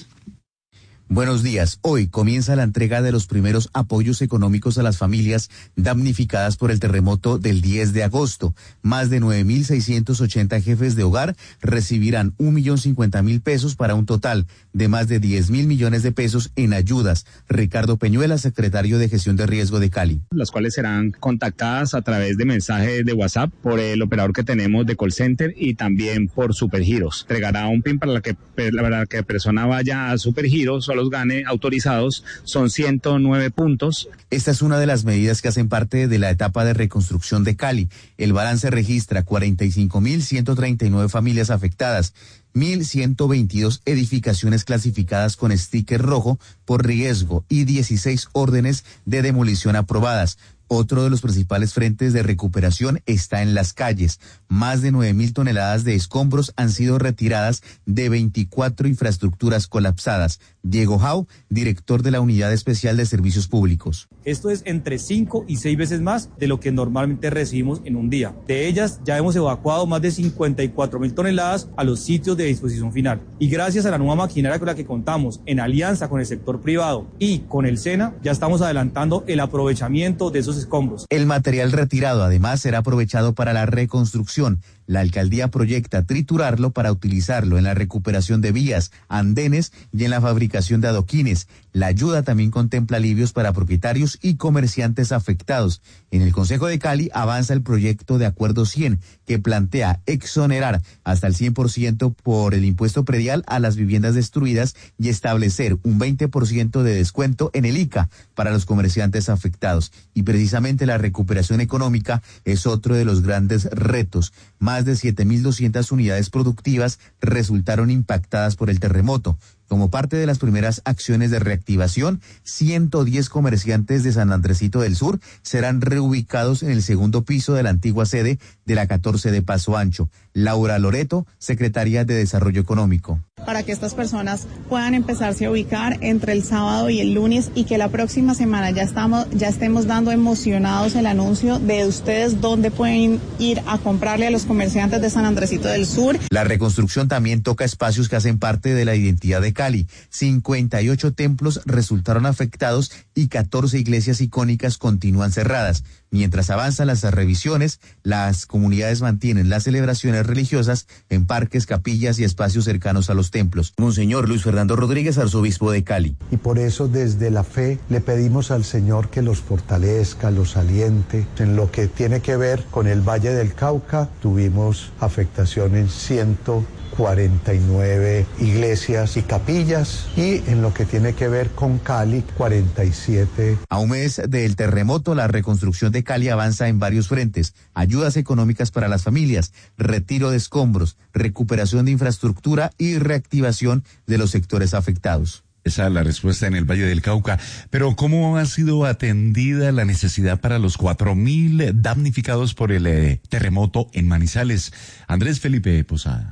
Buenos días. Hoy comienza la entrega de los primeros apoyos económicos a las familias damnificadas por el terremoto del diez de agosto. Más de nueve mil seiscientos ochenta jefes de hogar recibirán un millón cincuenta mil pesos para un total de más de diez mil millones de pesos en ayudas. Ricardo Peñuela, secretario de Gestión de Riesgo de Cali. Las cuales serán contactadas a través de mensajes de WhatsApp por el operador que tenemos de call center y también por Supergiros. Entregará un PIN para la que la que la persona vaya a Supergiros, los gane autorizados, son ciento nueve puntos. Esta es una de las medidas que hacen parte de la etapa de reconstrucción de Cali. El balance registra cuarenta y cinco mil ciento treinta y nueve familias afectadas, mil ciento veintidós edificaciones clasificadas con sticker rojo por riesgo y dieciséis órdenes de demolición aprobadas. Otro de los principales frentes de recuperación está en las calles. Más de nueve mil toneladas de escombros han sido retiradas de veinticuatro infraestructuras colapsadas. Diego Jau, director de la Unidad Especial de Servicios Públicos. Esto es entre cinco y seis veces más de lo que normalmente recibimos en un día. De ellas ya hemos evacuado más de cincuenta y cuatro mil toneladas a los sitios de disposición final. Y gracias a la nueva maquinaria con la que contamos, en alianza con el sector privado y con el SENA, ya estamos adelantando el aprovechamiento de esos escombros. El material retirado además será aprovechado para la reconstrucción. La alcaldía proyecta triturarlo para utilizarlo en la recuperación de vías, andenes y en la fabricación de adoquines. La ayuda también contempla alivios para propietarios y comerciantes afectados. En el Consejo de Cali avanza el proyecto de Acuerdo cien, que plantea exonerar hasta el cien por ciento por el impuesto predial a las viviendas destruidas y establecer un veinte por ciento de descuento en el I C A para los comerciantes afectados. Y precisamente la recuperación económica es otro de los grandes retos. Más de siete mil doscientas unidades productivas resultaron impactadas por el terremoto. Como parte de las primeras acciones de reactivación, ciento diez comerciantes de San Andresito del Sur serán reubicados en el segundo piso de la antigua sede de la catorce de Paso Ancho. Laura Loreto, secretaria de Desarrollo Económico. Para que estas personas puedan empezarse a ubicar entre el sábado y el lunes y que la próxima semana ya estamos, ya estemos dando emocionados el anuncio de ustedes dónde pueden ir a comprarle a los comerciantes de San Andresito del Sur. La reconstrucción también toca espacios que hacen parte de la identidad de Cali. cincuenta y ocho templos resultaron afectados y catorce iglesias icónicas continúan cerradas. Mientras avanzan las revisiones, las comunidades mantienen las celebraciones religiosas en parques, capillas y espacios cercanos a los templos. Monseñor Luis Fernando Rodríguez, arzobispo de Cali. Y por eso desde la fe le pedimos al Señor que los fortalezca, los aliente. En lo que tiene que ver con el Valle del Cauca, tuvimos afectación en ciento cuarenta y nueve iglesias y capillas, y en lo que tiene que ver con Cali, cuarenta y siete. A un mes del terremoto, la reconstrucción de Cali avanza en varios frentes: ayudas económicas para las familias, retiro de escombros, recuperación de infraestructura y reactivación de los sectores afectados. Esa es la respuesta en el Valle del Cauca. Pero ¿cómo ha sido atendida la necesidad para los cuatro mil damnificados por el eh, terremoto en Manizales? Andrés Felipe Posada.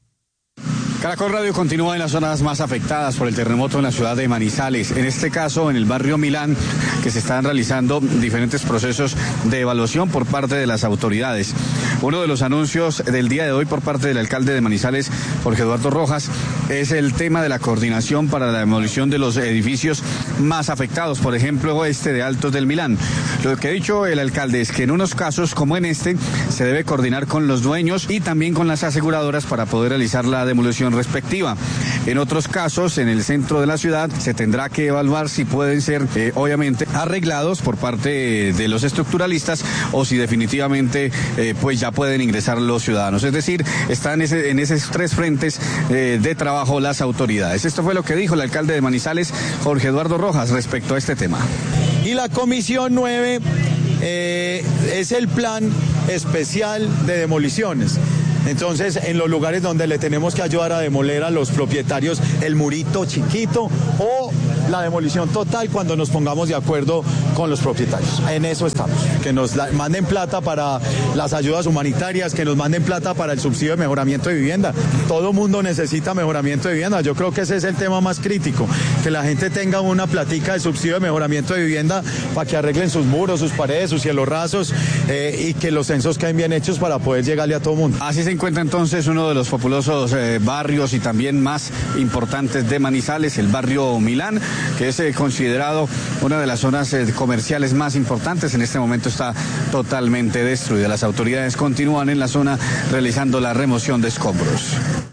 Caracol Radio continúa en las zonas más afectadas por el terremoto en la ciudad de Manizales. En este caso, en el barrio Milán, que se están realizando diferentes procesos de evaluación por parte de las autoridades. Uno de los anuncios del día de hoy por parte del alcalde de Manizales, Jorge Eduardo Rojas, es el tema de la coordinación para la demolición de los edificios más afectados, por ejemplo, este de Altos del Milán. Lo que ha dicho el alcalde es que en unos casos como en este se debe coordinar con los dueños y también con las aseguradoras para poder realizar la demolición respectiva. En otros casos, en el centro de la ciudad, se tendrá que evaluar si pueden ser, eh, obviamente, arreglados por parte de los estructuralistas o si definitivamente, eh, pues ya pueden ingresar los ciudadanos. Es decir, están en, ese, en esos tres frentes eh, de trabajo las autoridades. Esto fue lo que dijo el alcalde de Manizales, Jorge Eduardo Rojas, respecto a este tema. Y la Comisión nueve eh, es el plan especial de demoliciones. Entonces, en los lugares donde le tenemos que ayudar a demoler a los propietarios el murito chiquito o la demolición total cuando nos pongamos de acuerdo con los propietarios. En eso estamos. Que nos la, manden plata para las ayudas humanitarias, que nos manden plata para el subsidio de mejoramiento de vivienda. Todo mundo necesita mejoramiento de vivienda. Yo creo que ese es el tema más crítico. Que la gente tenga una platica de subsidio de mejoramiento de vivienda para que arreglen sus muros, sus paredes, sus cielos rasos eh, y que los censos queden bien hechos para poder llegarle a todo mundo. Así se encuentra entonces uno de los populosos eh, barrios y también más importantes de Manizales, el barrio Milán, que es eh, considerado una de las zonas eh, comerciales más importantes. En este momento está totalmente destruida. Las autoridades continúan en la zona realizando la remoción de escombros.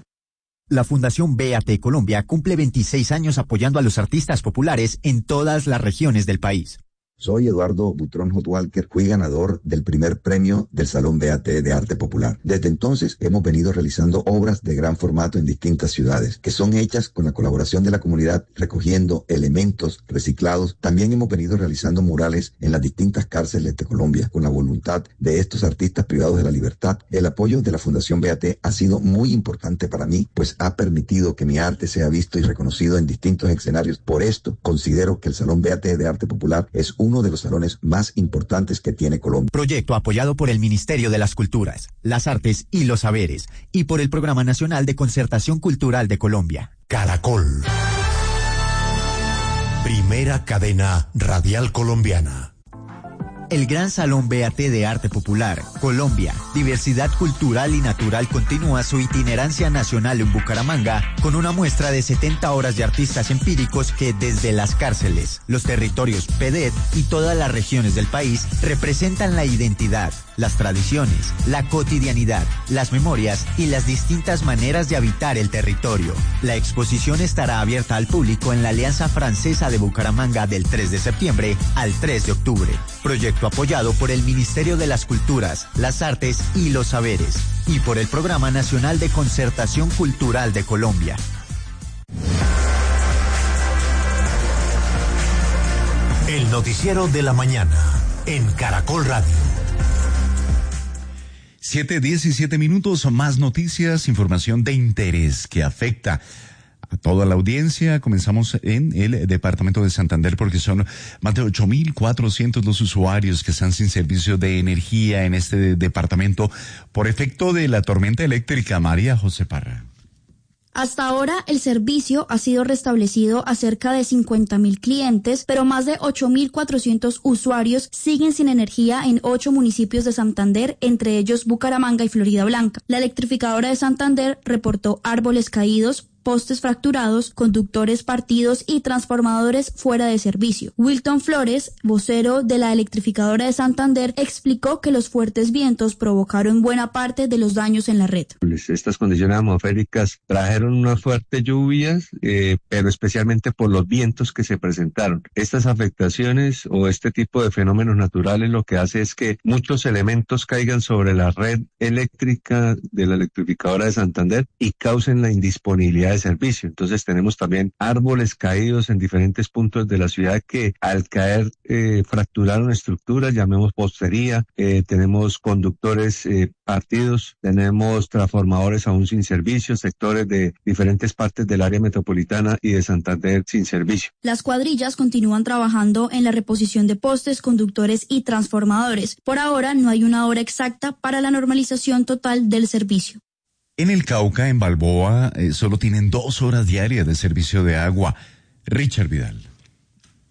La Fundación B A T Colombia cumple veintiséis años apoyando a los artistas populares en todas las regiones del país. Soy Eduardo Butrón Hot Walker, fui ganador del primer premio del Salón B A T de Arte Popular. Desde entonces hemos venido realizando obras de gran formato en distintas ciudades, que son hechas con la colaboración de la comunidad, recogiendo elementos reciclados. También hemos venido realizando murales en las distintas cárceles de Colombia, con la voluntad de estos artistas privados de la libertad. El apoyo de la Fundación B A T ha sido muy importante para mí, pues ha permitido que mi arte sea visto y reconocido en distintos escenarios. Por esto, considero que el Salón B A T de Arte Popular es un uno de los salones más importantes que tiene Colombia. Proyecto apoyado por el Ministerio de las Culturas, las Artes y los Saberes y por el Programa Nacional de Concertación Cultural de Colombia. Caracol. Primera cadena radial colombiana. El Gran Salón B A T de Arte Popular, Colombia, Diversidad Cultural y Natural continúa su itinerancia nacional en Bucaramanga con una muestra de setenta horas de artistas empíricos que desde las cárceles, los territorios P E D E T y todas las regiones del país representan la identidad, las tradiciones, la cotidianidad, las memorias y las distintas maneras de habitar el territorio. La exposición estará abierta al público en la Alianza Francesa de Bucaramanga del tres de septiembre al tres de octubre. Proyecto apoyado por el Ministerio de las Culturas, las Artes y los Saberes y por el Programa Nacional de Concertación Cultural de Colombia. El noticiero de la mañana en Caracol Radio. Siete, diecisiete minutos, más noticias, información de interés que afecta a toda la audiencia. Comenzamos en el departamento de Santander porque son más de ocho mil cuatrocientos los usuarios que están sin servicio de energía en este departamento por efecto de la tormenta eléctrica. María José Parra. Hasta ahora, el servicio ha sido restablecido a cerca de cincuenta mil clientes, pero más de ocho mil cuatrocientos usuarios siguen sin energía en ocho municipios de Santander, entre ellos Bucaramanga y Florida Blanca. La electrificadora de Santander reportó árboles caídos, postes fracturados, conductores partidos y transformadores fuera de servicio. Wilton Flores, vocero de la electrificadora de Santander, explicó que los fuertes vientos provocaron buena parte de los daños en la red. Estas condiciones atmosféricas trajeron unas fuertes lluvias, eh, pero especialmente por los vientos que se presentaron. Estas afectaciones o este tipo de fenómenos naturales lo que hace es que muchos elementos caigan sobre la red eléctrica de la electrificadora de Santander y causen la indisponibilidad de servicio. Entonces tenemos también árboles caídos en diferentes puntos de la ciudad que al caer eh, fracturaron estructuras, llamemos postería, eh, tenemos conductores eh, partidos, tenemos transformadores aún sin servicio, sectores de diferentes partes del área metropolitana y de Santander sin servicio. Las cuadrillas continúan trabajando en la reposición de postes, conductores y transformadores. Por ahora no hay una hora exacta para la normalización total del servicio. En el Cauca, en Balboa, eh, solo tienen dos horas diarias de servicio de agua. Richard Vidal.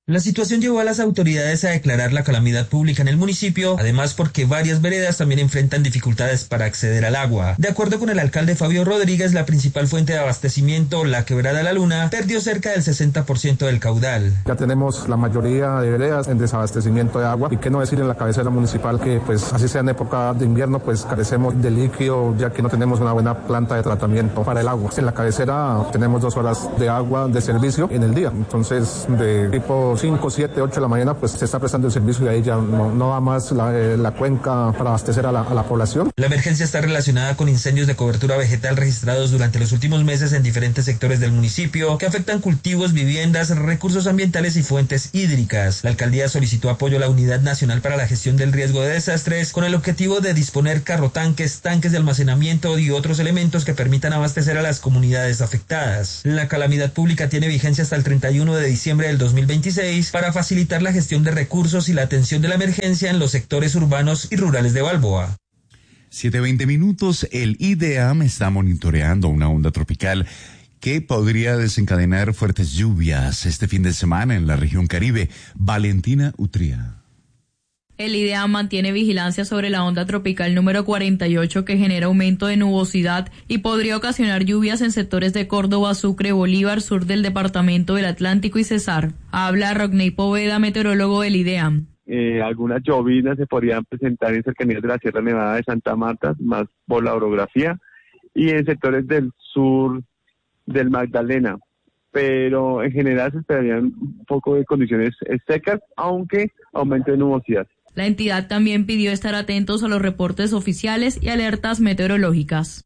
La situación llevó a las autoridades a declarar la calamidad pública en el municipio, además porque varias veredas también enfrentan dificultades para acceder al agua. De acuerdo con el alcalde Fabio Rodríguez, la principal fuente de abastecimiento, la Quebrada La Luna, perdió cerca del sesenta por ciento del caudal. Ya tenemos la mayoría de veredas en desabastecimiento de agua, y qué no decir en la cabecera municipal que pues así sea en época de invierno pues carecemos de líquido, ya que no tenemos una buena planta de tratamiento para el agua. En la cabecera tenemos dos horas de agua de servicio en el día, entonces de tipo cinco, siete, ocho de la mañana, pues se está prestando el servicio y ahí ya no, no va más la, eh, la cuenca para abastecer a la, a la población. La emergencia está relacionada con incendios de cobertura vegetal registrados durante los últimos meses en diferentes sectores del municipio que afectan cultivos, viviendas, recursos ambientales y fuentes hídricas. La alcaldía solicitó apoyo a la Unidad Nacional para la Gestión del Riesgo de Desastres con el objetivo de disponer carrotanques, tanques de almacenamiento y otros elementos que permitan abastecer a las comunidades afectadas. La calamidad pública tiene vigencia hasta el treinta y uno de diciembre del dos mil veintiséis para facilitar la gestión de recursos y la atención de la emergencia en los sectores urbanos y rurales de Balboa. siete veinte minutos, el IDEAM está monitoreando una onda tropical que podría desencadenar fuertes lluvias este fin de semana en la región Caribe. Valentina Utría. El IDEAM mantiene vigilancia sobre la onda tropical número cuarenta y ocho que genera aumento de nubosidad y podría ocasionar lluvias en sectores de Córdoba, Sucre, Bolívar, sur del departamento del Atlántico y Cesar. Habla Rodney Poveda, meteorólogo del IDEAM. Eh, algunas llovinas se podrían presentar en cercanías de la Sierra Nevada de Santa Marta, más por la orografía, y en sectores del sur del Magdalena. Pero en general se esperarían un poco de condiciones secas, aunque aumento de nubosidad. La entidad también pidió estar atentos a los reportes oficiales y alertas meteorológicas.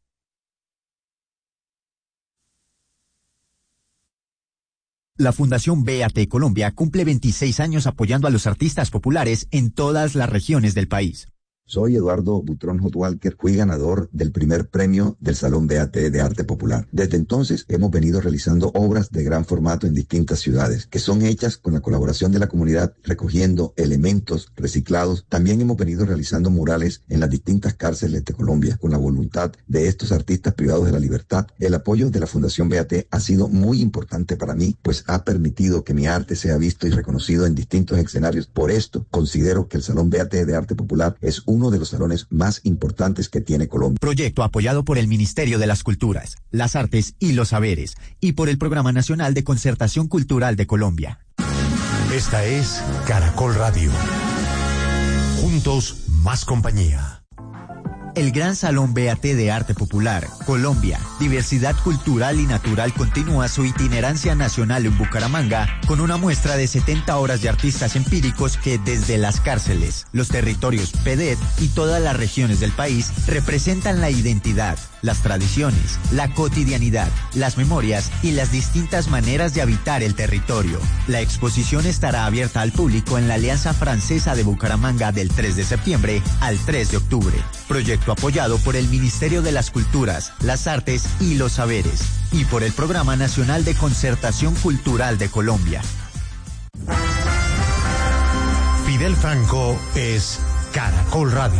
La Fundación B A T Colombia cumple veintiséis años apoyando a los artistas populares en todas las regiones del país. Soy Eduardo Butrón Hotwalker, fui ganador del primer premio del Salón B A T de Arte Popular. Desde entonces hemos venido realizando obras de gran formato en distintas ciudades, que son hechas con la colaboración de la comunidad, recogiendo elementos reciclados. También hemos venido realizando murales en las distintas cárceles de Colombia, con la voluntad de estos artistas privados de la libertad. El apoyo de la Fundación B A T ha sido muy importante para mí, pues ha permitido que mi arte sea visto y reconocido en distintos escenarios. Por esto, considero que el Salón B A T de Arte Popular es un uno de los salones más importantes que tiene Colombia. Proyecto apoyado por el Ministerio de las Culturas, las Artes y los Saberes y por el Programa Nacional de Concertación Cultural de Colombia. Esta es Caracol Radio. Juntos, más compañía. El Gran Salón B A T de Arte Popular, Colombia, Diversidad Cultural y Natural continúa su itinerancia nacional en Bucaramanga con una muestra de setenta horas de artistas empíricos que desde las cárceles, los territorios P D E T y todas las regiones del país representan la identidad, las tradiciones, la cotidianidad, las memorias y las distintas maneras de habitar el territorio. La exposición estará abierta al público en la Alianza Francesa de Bucaramanga del tres de septiembre al tres de octubre. Proyecto apoyado por el Ministerio de las Culturas, las Artes y los Saberes y por el Programa Nacional de Concertación Cultural de Colombia. Fidel Franco es Caracol Radio.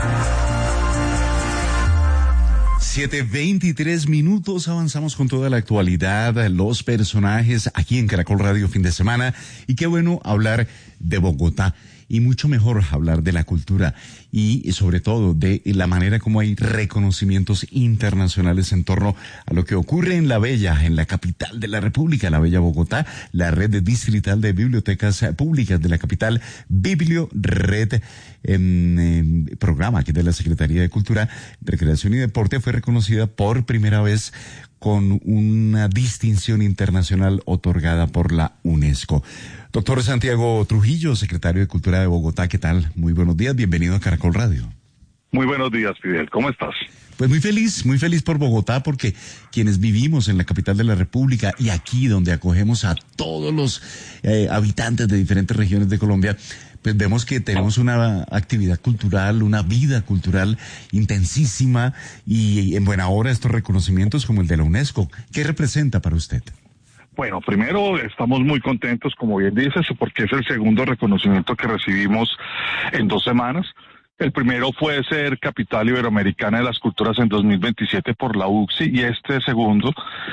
siete veintitrés minutos, avanzamos con toda la actualidad, los personajes aquí en Caracol Radio fin de semana, y qué bueno hablar de Bogotá. Y mucho mejor hablar de la cultura y sobre todo de la manera como hay reconocimientos internacionales en torno a lo que ocurre en la bella, en la capital de la República, la bella Bogotá, la red distrital de bibliotecas públicas de la capital, Bibliored, en, en programa que de la Secretaría de Cultura, Recreación y Deporte, fue reconocida por primera vez con una distinción internacional otorgada por la UNESCO. Doctor Santiago Trujillo, secretario de Cultura de Bogotá, ¿qué tal? Muy buenos días, bienvenido a Caracol Radio. Muy buenos días, Fidel, ¿cómo estás? Pues muy feliz, muy feliz por Bogotá, porque quienes vivimos en la capital de la República y aquí donde acogemos a todos los eh, habitantes de diferentes regiones de Colombia, pues vemos que tenemos una actividad cultural, una vida cultural intensísima y en buena hora estos reconocimientos como el de la UNESCO. ¿Qué representa para usted? Bueno, primero estamos muy contentos, como bien dices, porque es el segundo reconocimiento que recibimos en dos semanas. El primero fue ser Capital Iberoamericana de las Culturas en dos mil veintisiete por la U C S I y este segundo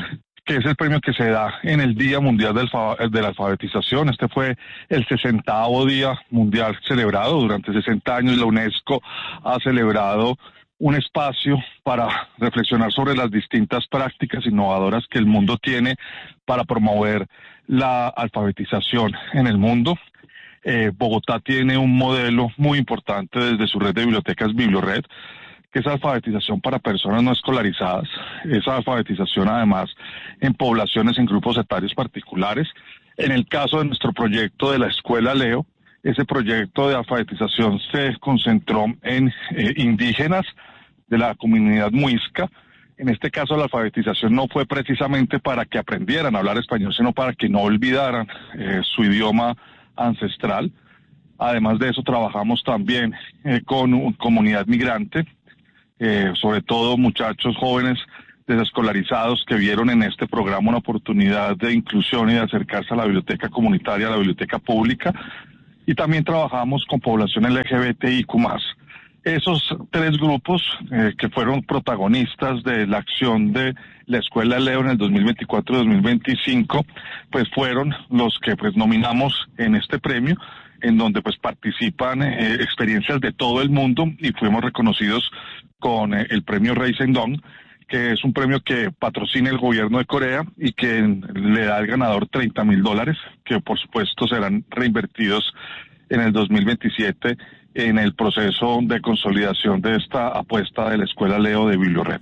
que es el premio que se da en el Día Mundial del de la Alfabetización. Este fue el sesentavo Día Mundial celebrado. Durante sesenta años la UNESCO ha celebrado un espacio para reflexionar sobre las distintas prácticas innovadoras que el mundo tiene para promover la alfabetización en el mundo. Eh, Bogotá tiene un modelo muy importante desde su red de bibliotecas Bibliored, que es alfabetización para personas no escolarizadas, esa alfabetización además en poblaciones, en grupos etarios particulares. En el caso de nuestro proyecto de la Escuela Leo, ese proyecto de alfabetización se concentró en eh, indígenas de la comunidad muisca. En este caso la alfabetización no fue precisamente para que aprendieran a hablar español, sino para que no olvidaran eh, su idioma ancestral. Además de eso trabajamos también eh, con una comunidad migrante, Eh, sobre todo muchachos jóvenes desescolarizados que vieron en este programa una oportunidad de inclusión y de acercarse a la biblioteca comunitaria, a la biblioteca pública, y también trabajamos con población L G B T I Q más. Esos tres grupos eh, que fueron protagonistas de la acción de la Escuela Leo en el dos mil veinticuatro dos mil veinticinco, pues fueron los que pues nominamos en este premio, en donde pues participan eh, experiencias de todo el mundo, y fuimos reconocidos con eh, el premio Rey Sendong, que es un premio que patrocina el gobierno de Corea y que le da al ganador treinta mil dólares, que por supuesto serán reinvertidos en el dos mil veintisiete en el proceso de consolidación de esta apuesta de la Escuela Leo de Bibliored.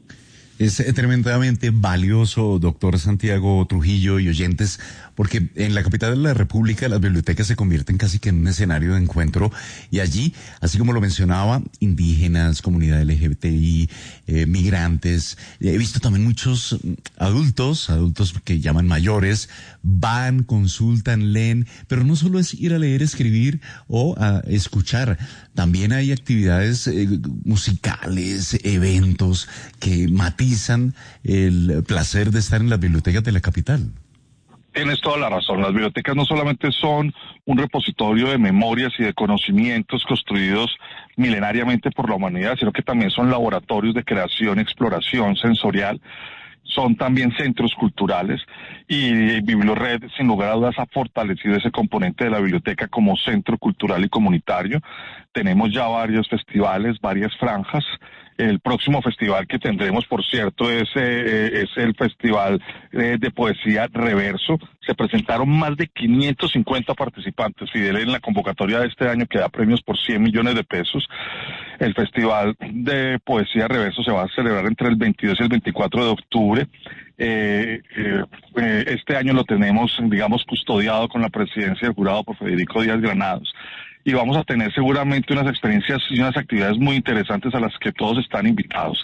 Es tremendamente valioso, doctor Santiago Trujillo y oyentes, porque en la capital de la República las bibliotecas se convierten casi que en un escenario de encuentro, y allí, así como lo mencionaba, indígenas, comunidad L G B T I, eh, migrantes, he visto también muchos adultos, adultos que llaman mayores, van, consultan, leen, pero no solo es ir a leer, escribir o a escuchar, también hay actividades eh, musicales, eventos que matizan el placer de estar en las bibliotecas de la capital. Tienes toda la razón. Las bibliotecas no solamente son un repositorio de memorias y de conocimientos construidos milenariamente por la humanidad, sino que también son laboratorios de creación, exploración sensorial. Son también centros culturales, y Bibliored sin lugar a dudas ha fortalecido ese componente de la biblioteca como centro cultural y comunitario. Tenemos ya varios festivales, varias franjas. El próximo festival que tendremos, por cierto, es, eh, es el Festival eh, de Poesía Reverso. Se presentaron más de quinientos cincuenta participantes, Fidel, en la convocatoria de este año, que da premios por cien millones de pesos. El Festival de Poesía Reverso se va a celebrar entre el veintidós y el veinticuatro de octubre. Eh, eh, eh, este año lo tenemos, digamos, custodiado con la presidencia del jurado por Federico Díaz Granados. Y vamos a tener seguramente unas experiencias y unas actividades muy interesantes a las que todos están invitados.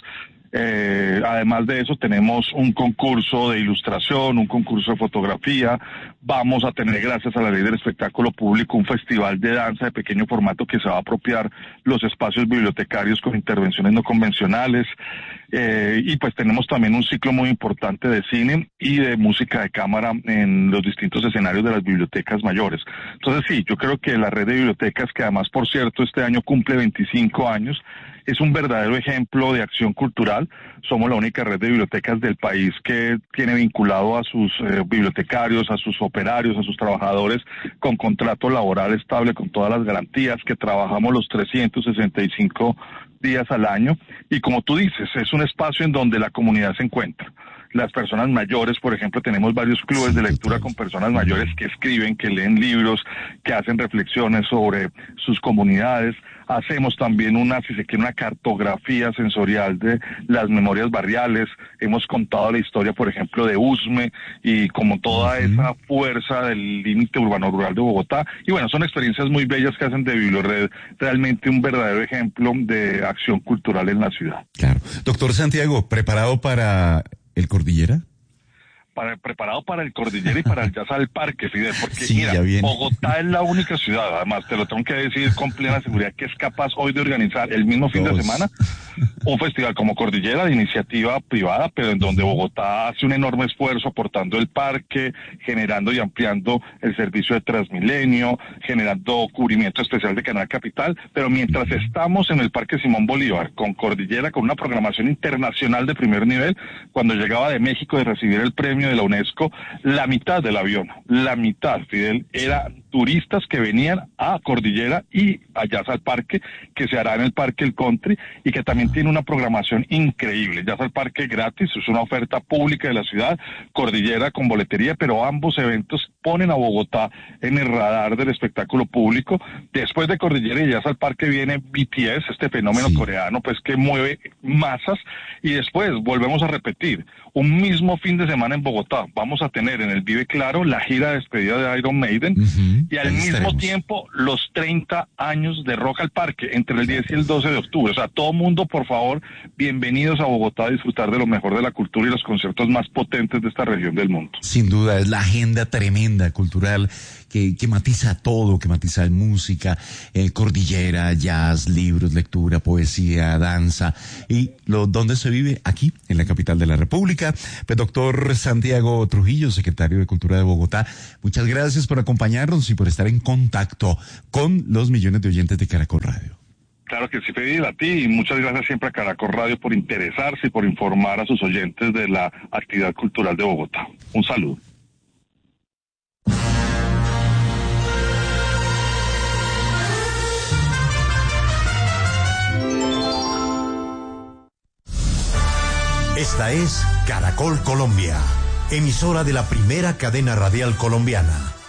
Eh, además de eso, tenemos un concurso de ilustración, un concurso de fotografía. Vamos a tener, gracias a la ley del espectáculo público, un festival de danza de pequeño formato que se va a apropiar los espacios bibliotecarios con intervenciones no convencionales. Eh, y pues tenemos también un ciclo muy importante de cine y de música de cámara en los distintos escenarios de las bibliotecas mayores. Entonces sí, yo creo que la red de bibliotecas, que además, por cierto, este año cumple veinticinco años, es un verdadero ejemplo de acción cultural. Somos la única red de bibliotecas del país que tiene vinculado a sus eh, bibliotecarios, a sus operarios, a sus trabajadores con contrato laboral estable, con todas las garantías, que trabajamos los trescientos sesenta y cinco días al año. Y como tú dices, es un espacio en donde la comunidad se encuentra. Las personas mayores, por ejemplo, tenemos varios clubes de lectura con personas mayores que escriben, que leen libros, que hacen reflexiones sobre sus comunidades. Hacemos también una, si se quiere, una cartografía sensorial de las memorias barriales. Hemos contado la historia, por ejemplo, de Usme y como toda esa fuerza del límite urbano-rural de Bogotá. Y bueno, son experiencias muy bellas que hacen de Bibliored realmente un verdadero ejemplo de acción cultural en la ciudad. Claro. Doctor Santiago, ¿preparado para el Cordillera? para, preparado para el Cordillera y para el Jazz al Parque, Fidel, porque sí, mira, Bogotá es la única ciudad, además te lo tengo que decir con plena seguridad, que es capaz hoy de organizar el mismo fin Dos. de semana un festival como Cordillera de iniciativa privada, pero en donde Bogotá hace un enorme esfuerzo aportando el parque, generando y ampliando el servicio de Transmilenio, generando cubrimiento especial de Canal Capital, pero mientras estamos en el Parque Simón Bolívar con Cordillera, con una programación internacional de primer nivel, cuando llegaba de México de recibir el premio de la UNESCO, la mitad del avión, la mitad, Fidel, era turistas que venían a Cordillera y a Jazz al Parque, que se hará en el Parque El Country y que también tiene una programación increíble. Jazz al Parque gratis, es una oferta pública de la ciudad, Cordillera con boletería, pero ambos eventos ponen a Bogotá en el radar del espectáculo público. Después de Cordillera y Jazz al Parque viene B T S, este fenómeno sí. coreano, pues que mueve masas, y después volvemos a repetir, un mismo fin de semana en Bogotá, vamos a tener en el Vive Claro la gira de despedida de Iron Maiden, uh-huh. y al Ahí mismo estaremos. tiempo los treinta años de Rock al Parque, entre el diez y el doce de octubre. O sea, todo mundo, por favor, bienvenidos a Bogotá a disfrutar de lo mejor de la cultura y los conciertos más potentes de esta región del mundo. Sin duda, es la agenda tremenda cultural que, que matiza todo, que matiza música, eh, cordillera, jazz, libros, lectura, poesía, danza, y lo donde se vive aquí, en la capital de la República. Pues, doctor Santiago Trujillo, secretario de Cultura de Bogotá, muchas gracias por acompañarnos y por estar en contacto con los millones de oyentes de Caracol Radio. Claro que sí, Fidel, a ti, y muchas gracias siempre a Caracol Radio por interesarse y por informar a sus oyentes de la actividad cultural de Bogotá. Un saludo. Esta es Caracol Colombia, emisora de la primera cadena radial colombiana.